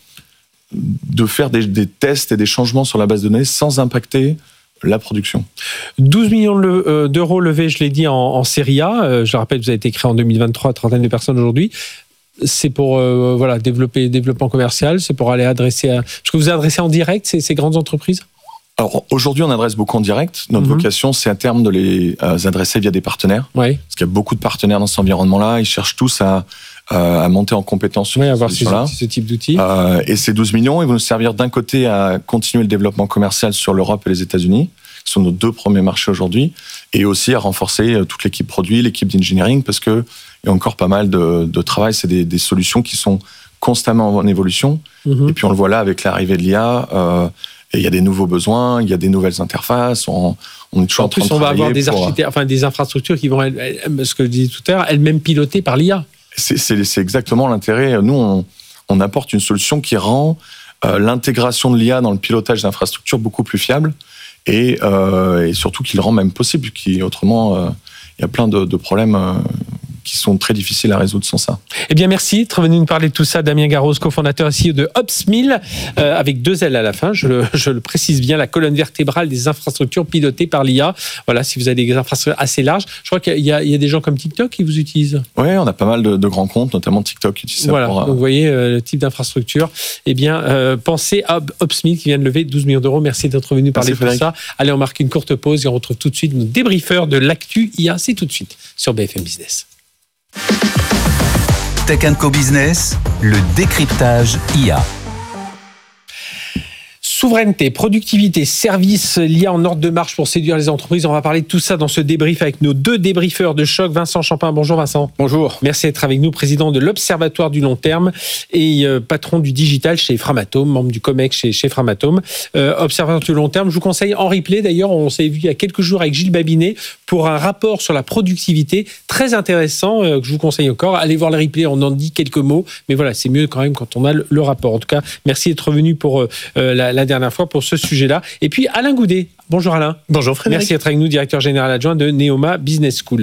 faire des tests et des changements sur la base de données sans impacter la production. 12 millions d'euros levés, je l'ai dit, en série A. Je rappelle, vous avez été créé en 2023, trentaine de personnes aujourd'hui. C'est pour développement commercial, c'est pour aller adresser Est-ce que vous adressez en direct ces grandes entreprises ? Alors aujourd'hui, on adresse beaucoup en direct. Notre vocation, c'est à terme de les adresser via des partenaires. Oui. Parce qu'il y a beaucoup de partenaires dans cet environnement-là. Ils cherchent tous à monter en compétence sur ce type d'outils. Et ces 12 millions, ils vont nous servir d'un côté à continuer le développement commercial sur l'Europe et les États-Unis, Ce sont nos 2 premiers marchés aujourd'hui. Et aussi à renforcer toute l'équipe produit, l'équipe d'engineering, parce que il y a encore pas mal de travail. C'est des solutions qui sont constamment en évolution. Et puis on le voit là avec l'arrivée de l'IA. Et il y a des nouveaux besoins, il y a des nouvelles interfaces. On est toujours en train de travailler. En plus, on va avoir des infrastructures qui vont, ce que je disais tout à l'heure, elles-mêmes pilotées par l'IA. C'est exactement l'intérêt. Nous, on apporte une solution qui rend l'intégration de l'IA dans le pilotage d'infrastructures beaucoup plus fiable et surtout qui le rend même possible, autrement, il y a plein de problèmes qui sont très difficiles à résoudre sans ça. Eh bien, merci d'être venu nous parler de tout ça. Damien Garros, cofondateur et CEO de Opsmill, avec 2 L à la fin, je le précise bien, la colonne vertébrale des infrastructures pilotées par l'IA. Voilà, si vous avez des infrastructures assez larges. Je crois qu'il y a des gens comme TikTok qui vous utilisent. Oui, on a pas mal de grands comptes, notamment TikTok qui utilise ça. Voilà, donc vous voyez le type d'infrastructure. Eh bien, pensez à Opsmill qui vient de lever 12 millions d'euros. Merci d'être venu parler de tout ça. Allez, on marque une courte pause et on retrouve tout de suite nos débriefeurs de l'actu IA. C'est tout de suite sur BFM Business. Tech & Co Business, le décryptage IA. Souveraineté, productivité, services, l'IA en ordre de marche pour séduire les entreprises. On va parler de tout ça dans ce débrief avec nos 2 débriefeurs de choc. Vincent Champin, bonjour Vincent. Bonjour. Merci d'être avec nous, président de l'Observatoire du long terme et patron du digital chez Framatome, membre du COMEX chez Framatome. Observatoire du long terme, je vous conseille en replay. D'ailleurs, on s'est vu il y a quelques jours avec Gilles Babinet pour un rapport sur la productivité très intéressant que je vous conseille encore. Allez voir le replay, on en dit quelques mots. Mais voilà, c'est mieux quand même quand on a le rapport. En tout cas, merci d'être venu pour la dernière fois pour ce sujet-là. Et puis Alain Goudet. Bonjour Alain. Bonjour Frédéric. Merci d'être avec nous, directeur général adjoint de Neoma Business School.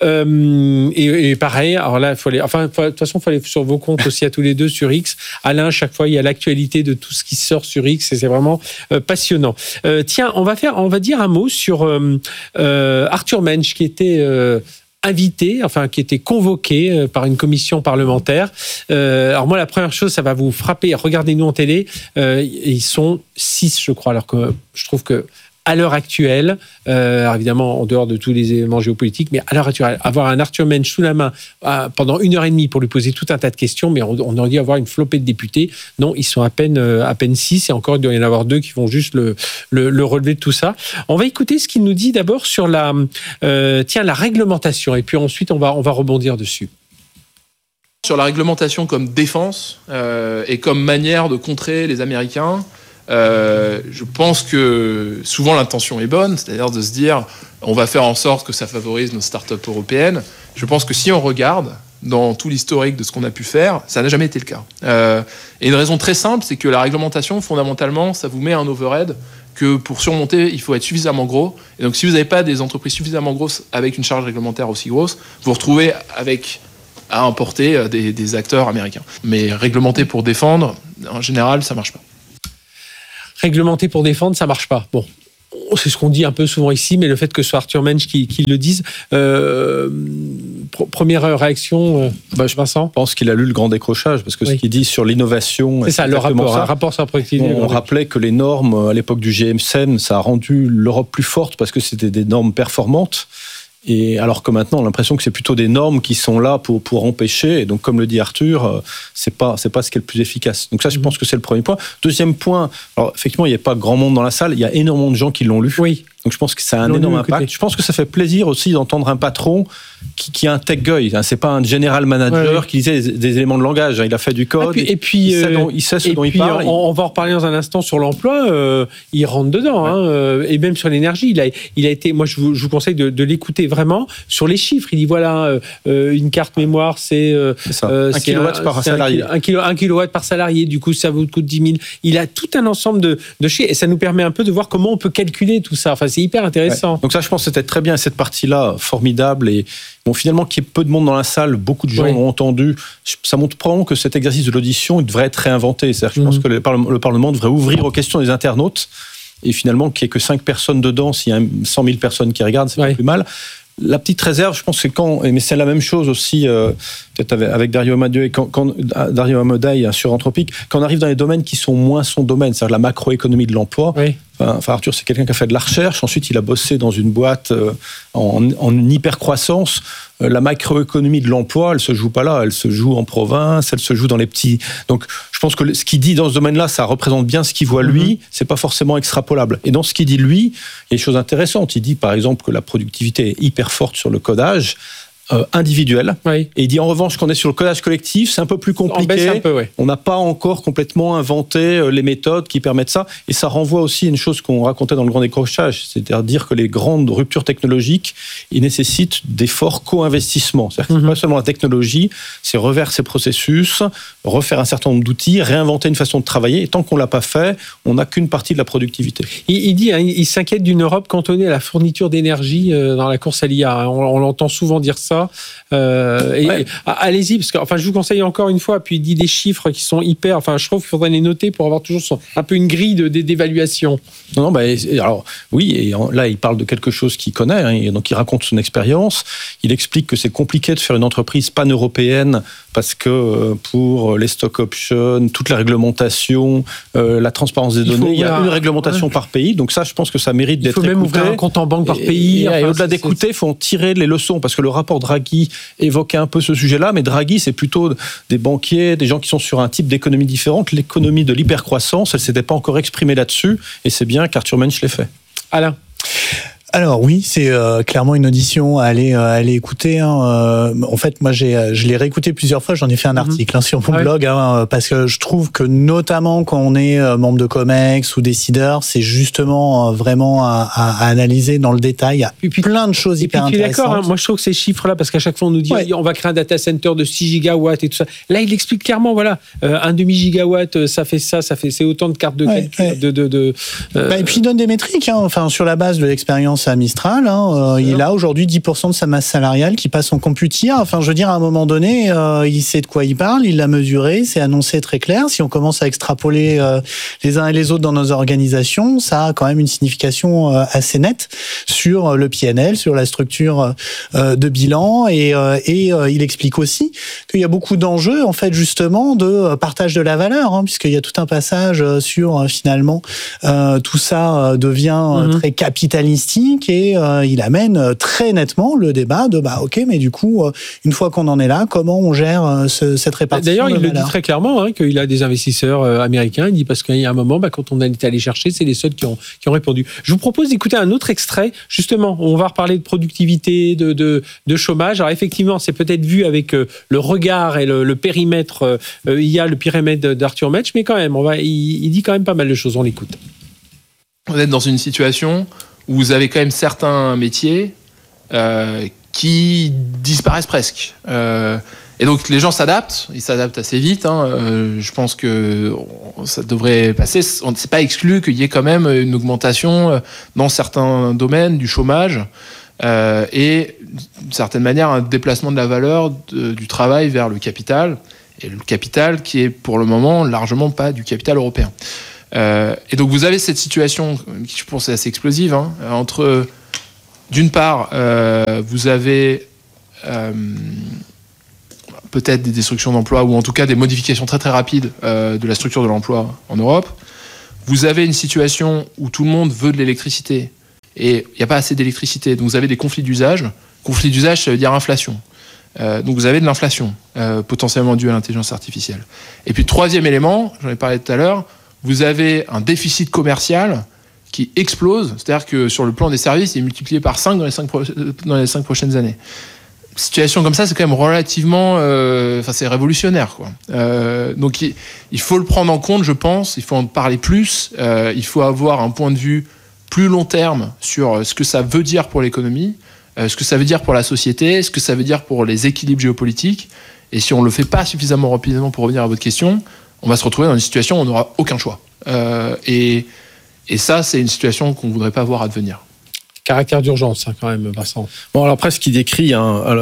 Et pareil, alors là, de toute façon, il faut aller sur vos comptes aussi à tous les 2 sur X. Alain, chaque fois, il y a l'actualité de tout ce qui sort sur X et c'est vraiment passionnant. Tiens, on va dire un mot sur Arthur Mensch qui était invité, qui était convoqué par une commission parlementaire. Alors moi, la première chose, ça va vous frapper. Regardez-nous en télé. Ils sont 6, je crois. Alors que je trouve que à l'heure actuelle, alors évidemment en dehors de tous les éléments géopolitiques, mais à l'heure actuelle, avoir un Arthur Mensch sous la main pendant 1h30 pour lui poser tout un tas de questions, mais on aurait dû avoir une flopée de députés. Non, ils sont à peine 6, et encore il doit y en avoir 2 qui vont juste le relever de tout ça. On va écouter ce qu'il nous dit d'abord sur la réglementation, et puis ensuite on va rebondir dessus. Sur la réglementation comme défense et comme manière de contrer les Américains, je pense que souvent l'intention est bonne, c'est-à-dire de se dire on va faire en sorte que ça favorise nos startups européennes. Je pense que si on regarde dans tout l'historique de ce qu'on a pu faire, ça n'a jamais été le cas. Et une raison très simple, c'est que la réglementation, fondamentalement, ça vous met un overhead que pour surmonter, il faut être suffisamment gros. Et donc si vous n'avez pas des entreprises suffisamment grosses avec une charge réglementaire aussi grosse, vous vous retrouvez à importer des acteurs américains. Mais réglementer pour défendre, en général, ça ne marche pas. Réglementer pour défendre, ça marche pas. Bon, c'est ce qu'on dit un peu souvent ici, mais le fait que ce soit Arthur Mensch qui le dise, première réaction, Vincent ? Je pense qu'il a lu le grand décrochage, parce que ce qu'il dit sur l'innovation... C'est ça, le rapport sur la productivité. On rappelait que les normes, à l'époque du GMSM, ça a rendu l'Europe plus forte, parce que c'était des normes performantes. Et alors que maintenant, on a l'impression que c'est plutôt des normes qui sont là pour empêcher. Et donc, comme le dit Arthur, c'est pas ce qui est le plus efficace. Donc ça, je pense que c'est le premier point. Deuxième point, alors effectivement, il n'y a pas grand monde dans la salle. Il y a énormément de gens qui l'ont lu. Oui. Donc je pense que ça a un énorme impact. Je pense que ça fait plaisir aussi d'entendre un patron qui a un tech guy. C'est pas un general manager qui lisait des éléments de langage. Il a fait du code. Et puis il sait ce dont il parle. On va en reparler dans un instant sur l'emploi. Il rentre dedans, et même sur l'énergie. Il a été. Moi, je vous conseille de l'écouter vraiment sur les chiffres. Il dit voilà, une carte mémoire, c'est 1 kilowatt par salarié. 1 kilowatt par salarié. Du coup, ça vous coûte 10 000. Il a tout un ensemble de chiffres, et ça nous permet un peu de voir comment on peut calculer tout ça. Enfin, c'est hyper intéressant. Ouais. Donc ça, je pense que c'était très bien, cette partie-là, formidable. Et bon, finalement, qu'il y ait peu de monde dans la salle, beaucoup de gens l'ont entendu. Ça montre probablement que cet exercice de l'audition, il devrait être réinventé. C'est-à-dire que je pense que le Parlement devrait ouvrir aux questions des internautes. Et finalement, qu'il n'y ait que 5 personnes dedans, s'il y a 100 000 personnes qui regardent, c'est pas plus mal. La petite réserve, je pense que mais c'est la même chose aussi, peut-être avec Dario Amodei sur Anthropic, quand on arrive dans les domaines qui sont moins son domaine, c'est-à-dire la macroéconomie de l'emploi, Enfin, Arthur, c'est quelqu'un qui a fait de la recherche. Ensuite, il a bossé dans une boîte en hyper-croissance. La macroéconomie de l'emploi, elle se joue pas là. Elle se joue en province, elle se joue dans les petits... Donc, je pense que ce qu'il dit dans ce domaine-là, ça représente bien ce qu'il voit lui. C'est pas forcément extrapolable. Et dans ce qu'il dit lui, il y a des choses intéressantes. Il dit, par exemple, que la productivité est hyper forte sur le codage individuel. Oui. Et il dit en revanche qu'on est sur le codage collectif, c'est un peu plus compliqué. On n'a pas encore complètement inventé les méthodes qui permettent ça. Et ça renvoie aussi à une chose qu'on racontait dans le grand décrochage, c'est-à-dire que les grandes ruptures technologiques, ils nécessitent des forts co-investissements. C'est-à-dire que c'est pas seulement la technologie, c'est reverser ces processus, refaire un certain nombre d'outils, réinventer une façon de travailler. Et tant qu'on l'a pas fait, on n'a qu'une partie de la productivité. Il dit, il s'inquiète d'une Europe cantonnée à la fourniture d'énergie dans la course à l'IA. On l'entend souvent dire ça. Allez-y, parce que je vous conseille encore une fois, puis il dit des chiffres qui sont hyper, je trouve qu'il faudrait les noter pour avoir toujours un peu une grille d'évaluation. Non, alors oui, et là il parle de quelque chose qu'il connaît, et donc il raconte son expérience. Il explique que c'est compliqué de faire une entreprise pan-européenne parce que pour les stock options, toute la réglementation, la transparence des données, il y a une réglementation par pays. Donc ça, je pense que ça mérite d'être écouté. Il faut même ouvrir un compte en banque par pays. Et au-delà d'écouter, il faut en tirer les leçons, parce que le rapport Draghi évoquait un peu ce sujet-là, mais Draghi, c'est plutôt des banquiers, des gens qui sont sur un type d'économie différente. L'économie de l'hypercroissance, elle ne s'était pas encore exprimée là-dessus, et c'est bien qu'Arthur Mensch l'ait fait. Alain. Alors oui, c'est clairement une audition à aller écouter. En fait, moi, je l'ai réécouté plusieurs fois. J'en ai fait un article sur mon blog, parce que je trouve que notamment quand on est membre de Comex ou décideur, c'est justement vraiment à analyser dans le détail. Il y a plein de choses hyper intéressantes. D'accord, moi je trouve que ces chiffres-là, parce qu'à chaque fois on nous dit on va créer un data center de 6 gigawatts et tout ça. Là, il explique clairement, un demi-gigawatt, ça fait c'est autant de cartes de calcul. Et puis il donne des métriques, sur la base de l'expérience à Mistral, il a aujourd'hui 10% de sa masse salariale qui passe en computir. À un moment donné, il sait de quoi il parle, il l'a mesuré, c'est annoncé très clair. Si on commence à extrapoler les uns et les autres dans nos organisations, ça a quand même une signification assez nette sur le PNL, sur la structure de bilan. Et il explique aussi qu'il y a beaucoup d'enjeux, en fait, justement, de partage de la valeur, puisqu'il y a tout un passage sur, finalement, tout ça devient très capitalistique. Et il amène très nettement le débat de mais du coup, une fois qu'on en est là, comment on gère cette répartition? D'ailleurs, il le dit très clairement qu'il a des investisseurs américains. Il dit parce qu'il y a un moment, quand on est allé chercher, c'est les seuls qui ont répondu. Je vous propose d'écouter un autre extrait. Justement, on va reparler de productivité, de chômage. Alors effectivement, c'est peut-être vu avec le regard et le périmètre. Il y a le périmètre d'Arthur Mensch, mais quand même, il dit quand même pas mal de choses. On l'écoute. Vous êtes dans une situation où vous avez quand même certains métiers qui disparaissent presque. Et donc les gens s'adaptent, ils s'adaptent assez vite. Je pense que ça devrait passer. On ne s'est pas exclu qu'il y ait quand même une augmentation dans certains domaines du chômage et d'une certaine manière un déplacement de la valeur du travail vers le capital. Et le capital qui est pour le moment largement pas du capital européen. Et donc vous avez cette situation qui je pense est assez explosive entre d'une part vous avez peut-être des destructions d'emplois ou en tout cas des modifications très très rapides de la structure de l'emploi en Europe. Vous avez une situation où tout le monde veut de l'électricité et il n'y a pas assez d'électricité, donc vous avez des conflits d'usage. Conflits d'usage, ça veut dire inflation. Donc vous avez de l'inflation potentiellement due à l'intelligence artificielle. Et puis troisième élément, j'en ai parlé tout à l'heure, vous avez un déficit commercial qui explose, c'est-à-dire que sur le plan des services, il est multiplié par 5 dans les 5 prochaines années. Situation comme ça, c'est quand même relativement... c'est révolutionnaire, quoi. Donc il faut le prendre en compte, je pense, il faut en parler plus, il faut avoir un point de vue plus long terme sur ce que ça veut dire pour l'économie, ce que ça veut dire pour la société, ce que ça veut dire pour les équilibres géopolitiques. Et si on ne le fait pas suffisamment rapidement pour revenir à votre question, on va se retrouver dans une situation où on n'aura aucun choix. Et ça, c'est une situation qu'on ne voudrait pas voir advenir. Caractère d'urgence, quand même, Vincent. Bon, alors après, ce qu'il décrit,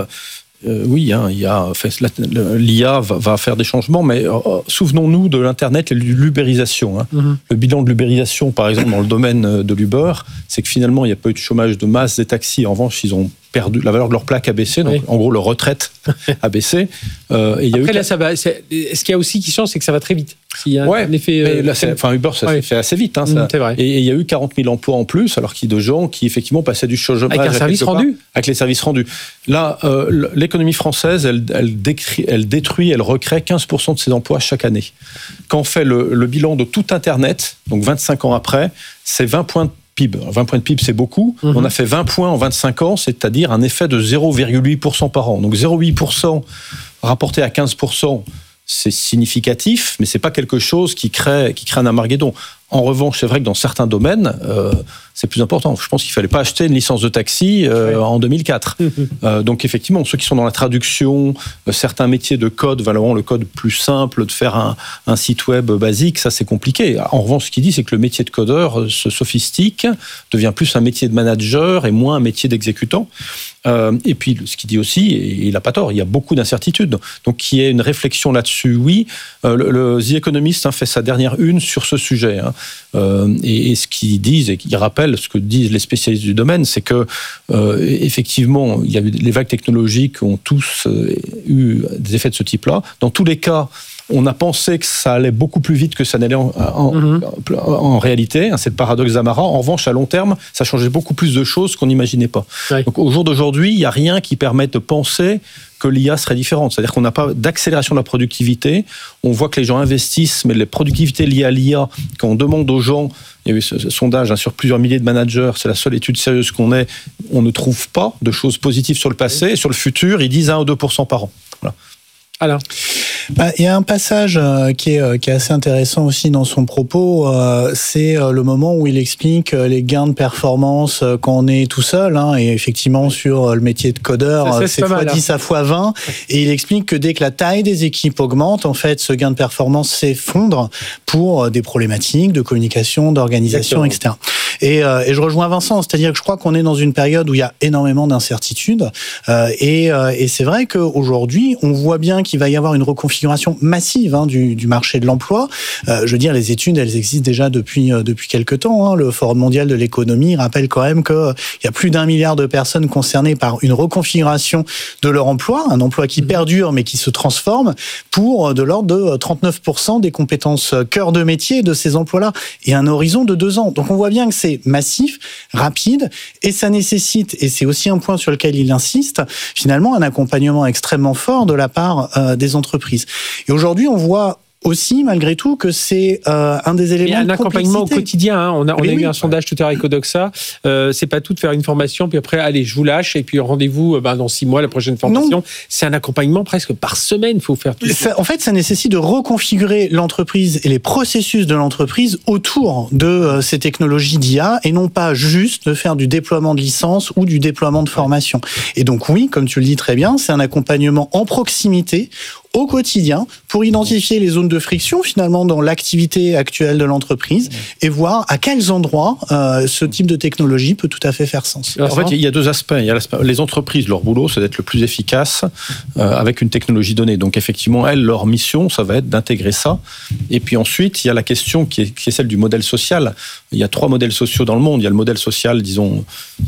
l'IA va faire des changements, mais souvenons-nous de l'Internet et de l'ubérisation. Le bilan de l'ubérisation, par exemple, dans le domaine de l'Uber, c'est que finalement, il n'y a pas eu de chômage de masse des taxis. En revanche, ils ont perdu, la valeur de leur plaque a baissé, donc en gros leur retraite a baissé. Et il y a après, là, ça va. Ce qu'il y a aussi qui change, c'est que ça va très vite. S'il y a un effet. Là, Uber, ça s'est fait assez vite. Hein, c'est vrai. Et il y a eu 40 000 emplois en plus, alors qu'il y a de gens qui effectivement passaient du chômage avec un service rendu. Avec les services rendus. Là, l'économie française, elle détruit, elle recrée 15% de ses emplois chaque année. Quand on fait le bilan de tout Internet, donc 25 ans après, c'est 20 points de PIB. 20 points de PIB, c'est beaucoup. On a fait 20 points en 25 ans, c'est-à-dire un effet de 0,8% par an. Donc 0,8% rapporté à 15%, c'est significatif, mais c'est pas quelque chose qui crée un Armageddon. En revanche, c'est vrai que dans certains domaines, c'est plus important. Je pense qu'il fallait pas acheter une licence de taxi en 2004. Donc effectivement, ceux qui sont dans la traduction, certains métiers de code, vraiment le code plus simple, de faire un site web basique, ça c'est compliqué. En revanche, ce qu'il dit, c'est que le métier de codeur se sophistique, devient plus un métier de manager et moins un métier d'exécutant. Et puis, ce qu'il dit aussi, et il n'a pas tort, il y a beaucoup d'incertitudes. Donc, qu'il y ait une réflexion là-dessus, oui. Le The Economist fait sa dernière une sur ce sujet. Et ce qu'ils disent, et qu'ils rappellent ce que disent les spécialistes du domaine, c'est que, effectivement, il y a les vagues technologiques ont tous eu des effets de ce type-là. Dans tous les cas, on a pensé que ça allait beaucoup plus vite que ça n'allait en réalité. C'est le paradoxe d'Amara. En revanche, à long terme, ça changeait beaucoup plus de choses qu'on n'imaginait pas. Ouais. Donc, au jour d'aujourd'hui, il n'y a rien qui permette de penser que l'IA serait différente. C'est-à-dire qu'on n'a pas d'accélération de la productivité. On voit que les gens investissent, mais les productivités liées à l'IA, quand on demande aux gens, il y a eu ce sondage sur plusieurs milliers de managers, c'est la seule étude sérieuse qu'on ait, on ne trouve pas de choses positives sur le passé. Et sur le futur, ils disent 1 ou 2% par an. Voilà. Alors, il y a un passage qui est assez intéressant aussi dans son propos, c'est le moment où il explique les gains de performance quand on est tout seul, et effectivement sur le métier de codeur, c'est x10 à x20, et il explique que dès que la taille des équipes augmente, en fait, ce gain de performance s'effondre pour des problématiques de communication, d'organisation, etc. Et je rejoins Vincent, c'est-à-dire que je crois qu'on est dans une période où il y a énormément d'incertitudes, et c'est vrai qu'aujourd'hui, on voit bien qu'il va y avoir une reconfiguration massive du marché de l'emploi. Je veux dire, les études, elles existent déjà depuis quelques temps. Le Forum mondial de l'économie rappelle quand même qu'il y a plus d'1 milliard de personnes concernées par une reconfiguration de leur emploi, un emploi qui perdure mais qui se transforme pour de l'ordre de 39% des compétences cœur de métier de ces emplois-là et un horizon de 2 ans. Donc on voit bien que c'est massif, rapide et ça nécessite, et c'est aussi un point sur lequel il insiste, finalement un accompagnement extrêmement fort de la part des entreprises. Et aujourd'hui, on voit aussi, malgré tout, que c'est un des éléments de complexité. Un accompagnement au quotidien. On a eu un sondage tout à l'heure avec Odoxa. C'est pas tout de faire une formation, puis après, allez, je vous lâche, et puis rendez-vous dans 6 mois, la prochaine formation. Non. C'est un accompagnement presque par semaine, il faut faire tout ça. En fait, ça nécessite de reconfigurer l'entreprise et les processus de l'entreprise autour de ces technologies d'IA, et non pas juste de faire du déploiement de licences ou du déploiement de formation. Et donc oui, comme tu le dis très bien, c'est un accompagnement en proximité, au quotidien, pour identifier les zones de friction finalement dans l'activité actuelle de l'entreprise et voir à quels endroits ce type de technologie peut tout à fait faire sens. En fait, il y a 2 aspects. Il y a les entreprises, leur boulot, c'est d'être le plus efficace avec une technologie donnée. Donc effectivement, elles, leur mission, ça va être d'intégrer ça. Et puis ensuite, il y a la question qui est celle du modèle social. Il y a 3 modèles sociaux dans le monde. Il y a le modèle social, disons,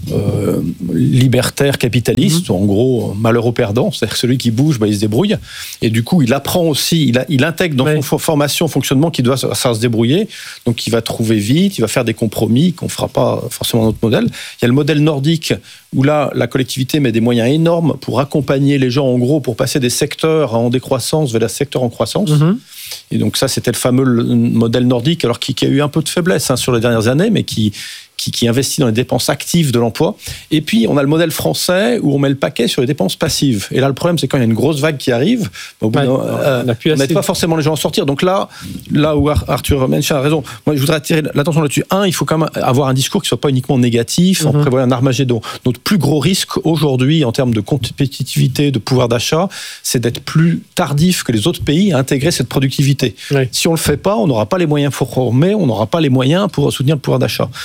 libertaire, capitaliste, en gros, malheureux perdant, c'est-à-dire celui qui bouge, il se débrouille. Et du coup, il apprend aussi, il intègre dans son formation, fonctionnement qu'il doit savoir se débrouiller. Donc, il va trouver vite, il va faire des compromis qu'on ne fera pas forcément dans notre modèle. Il y a le modèle nordique où là, la collectivité met des moyens énormes pour accompagner les gens, en gros, pour passer des secteurs en décroissance vers des secteurs en croissance. Et donc ça, c'était le fameux modèle nordique, alors qui a eu un peu de faiblesse sur les dernières années, mais qui investit dans les dépenses actives de l'emploi. Et puis, on a le modèle français où on met le paquet sur les dépenses passives. Et là, le problème, c'est quand il y a une grosse vague qui arrive, on n'aide pas forcément les gens à en sortir. Donc là où Arthur Mensch a raison, moi, je voudrais attirer l'attention là-dessus. Il faut quand même avoir un discours qui ne soit pas uniquement négatif, en prévoyant un Armageddon. Notre plus gros risque aujourd'hui, en termes de compétitivité, de pouvoir d'achat, c'est d'être plus tardif que les autres pays à intégrer cette productivité. Si on ne le fait pas, on n'aura pas les moyens pour former, on n'aura pas les moyens pour soutenir le pouvoir d'achat. Et le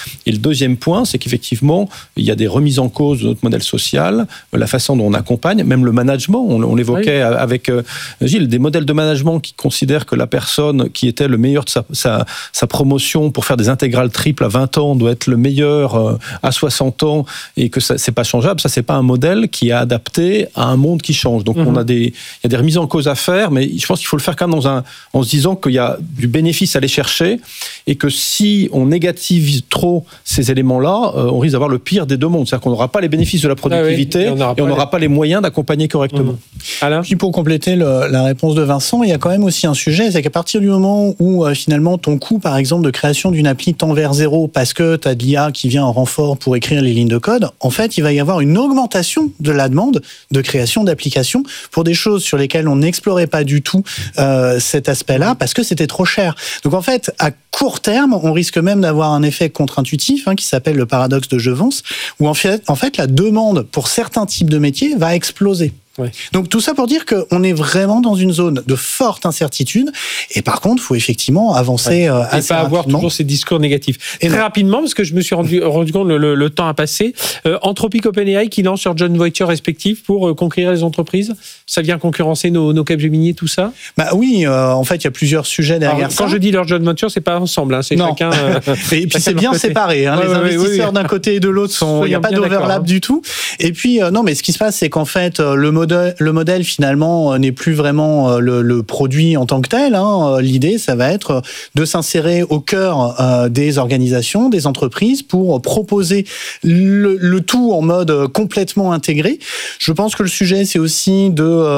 deuxième point, c'est qu'effectivement, il y a des remises en cause de notre modèle social, la façon dont on accompagne, même le management. On l'évoquait avec Gilles, des modèles de management qui considèrent que la personne qui était le meilleur de sa promotion pour faire des intégrales triples à 20 ans doit être le meilleur à 60 ans et que ça, c'est pas changeable. Ça, c'est pas un modèle qui est adapté à un monde qui change. Donc, il y a des remises en cause à faire, mais je pense qu'il faut le faire quand même en se disant qu'il y a du bénéfice à aller chercher et que si on négativise trop ces éléments-là, on risque d'avoir le pire des deux mondes. C'est-à-dire qu'on n'aura pas les bénéfices de la productivité et on n'aura pas les moyens d'accompagner correctement. Alain ? Puis pour compléter la réponse de Vincent, il y a quand même aussi un sujet, c'est qu'à partir du moment où finalement ton coût, par exemple, de création d'une appli tend vers zéro parce que tu as de l'IA qui vient en renfort pour écrire les lignes de code, en fait, il va y avoir une augmentation de la demande de création d'applications pour des choses sur lesquelles on n'explorait pas du tout cet aspect-là parce que c'était trop cher. Donc en fait, à court terme, on risque même d'avoir un effet contre-intuitif qui s'appelle le paradoxe de Jevons, où en fait, la demande pour certains types de métiers va exploser. Ouais. Donc tout ça pour dire qu'on est vraiment dans une zone de forte incertitude et par contre, il faut effectivement avancer assez et pas avoir toujours ces discours négatifs. Et très rapidement, parce que je me suis rendu compte, le temps a passé, Anthropic, OpenAI qui lancent leurs joint ventures respectifs pour conquérir les entreprises, ça vient concurrencer nos Capgemini, tout ça ? Bah oui, en fait, il y a plusieurs sujets derrière ça. Quand je dis leur joint venture, c'est pas ensemble, c'est chacun... et puis c'est bien séparé, les investisseurs d'un côté et de l'autre, il n'y a pas d'overlap du tout. Et puis, non, mais ce qui se passe, c'est qu'en fait, le modèle finalement n'est plus vraiment le produit en tant que tel. L'idée, ça va être de s'insérer au cœur des organisations, des entreprises pour proposer le tout en mode complètement intégré. Je pense que le sujet, c'est aussi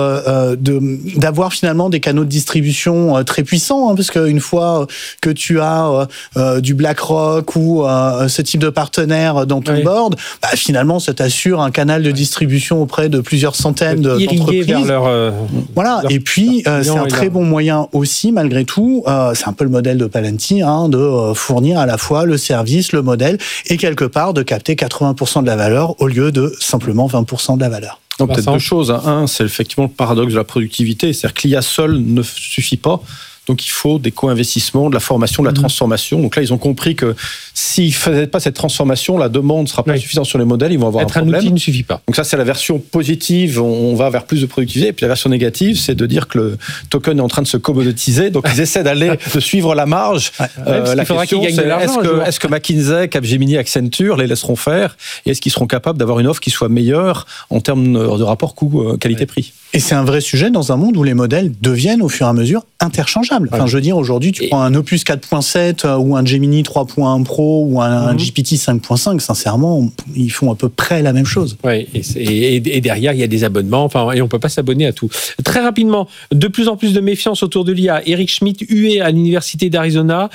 d'avoir finalement des canaux de distribution très puissants, parce qu'une fois que tu as du BlackRock ou ce type de partenaire dans ton board, finalement, ça t'assure un canal de distribution auprès de plusieurs centaines d'entreprises. Voilà. Et puis, c'est un très bon moyen aussi, malgré tout, c'est un peu le modèle de Palantir, de fournir à la fois le service, le modèle, et quelque part de capter 80% de la valeur au lieu de simplement 20% de la valeur. Donc, peut-être deux choses. Un, c'est effectivement le paradoxe de la productivité. C'est-à-dire que l'IA seule ne suffit pas. Donc, il faut des co-investissements, de la formation, de la transformation. Donc là, ils ont compris que s'ils ne faisaient pas cette transformation, la demande ne sera pas suffisante sur les modèles, ils vont avoir un problème. Un outil ne suffit pas. Donc ça, c'est la version positive, on va vers plus de productivité. Et puis la version négative, c'est de dire que le token est en train de se commoditiser. Donc ils essaient de suivre la marge. La question, c'est est-ce que McKinsey, Capgemini, Accenture les laisseront faire ? Et est-ce qu'ils seront capables d'avoir une offre qui soit meilleure en termes de rapport coût-qualité-prix ? Et c'est un vrai sujet dans un monde où les modèles deviennent au fur et à mesure interchangeables. Enfin, je veux dire, aujourd'hui, tu prends un Opus 4.7 ou un Gemini 3.1 Pro ou un GPT 5.5, sincèrement, ils font à peu près la même chose. Oui, et derrière, il y a des abonnements, et on ne peut pas s'abonner à tout. Très rapidement, de plus en plus de méfiance autour de l'IA. Eric Schmidt, hué à l'Université d'Arizona,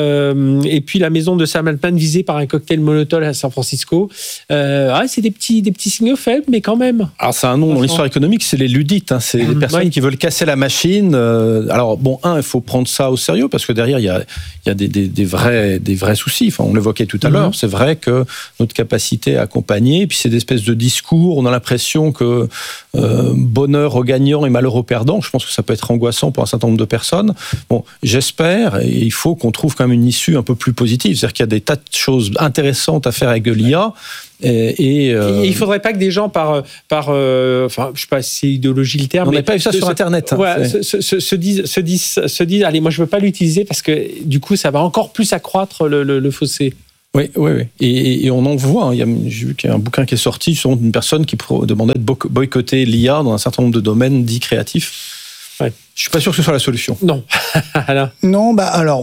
et puis la maison de Sam Altman visée par un cocktail Molotov à San Francisco. C'est des petits signaux faibles, mais quand même. Alors, c'est un nom dans l'histoire économique, c'est les ludites, c'est les personnes qui veulent casser la machine. Alors, bon, il faut prendre ça au sérieux, parce que derrière, il y a des vrais soucis. Enfin, on l'évoquait tout à l'heure. C'est vrai que notre capacité à accompagner, puis c'est des espèces de discours, on a l'impression que bonheur aux gagnants et malheur aux perdants. Je pense que ça peut être angoissant pour un certain nombre de personnes. Bon, j'espère, et il faut qu'on trouve quand même une issue un peu plus positive. C'est-à-dire qu'il y a des tas de choses intéressantes à faire avec de l'IA. Et il faudrait pas que des gens je sais pas si c'est idéologie le terme. On n'a pas eu ça sur Internet. Se disent, allez, moi je veux pas l'utiliser parce que du coup ça va encore plus accroître le fossé. Oui. Et on en voit. J'ai vu qu'il y a un bouquin qui est sorti sur une personne qui demandait de boycotter l'IA dans un certain nombre de domaines dits créatifs. Je suis pas sûr que ce soit la solution. Non. Non, alors.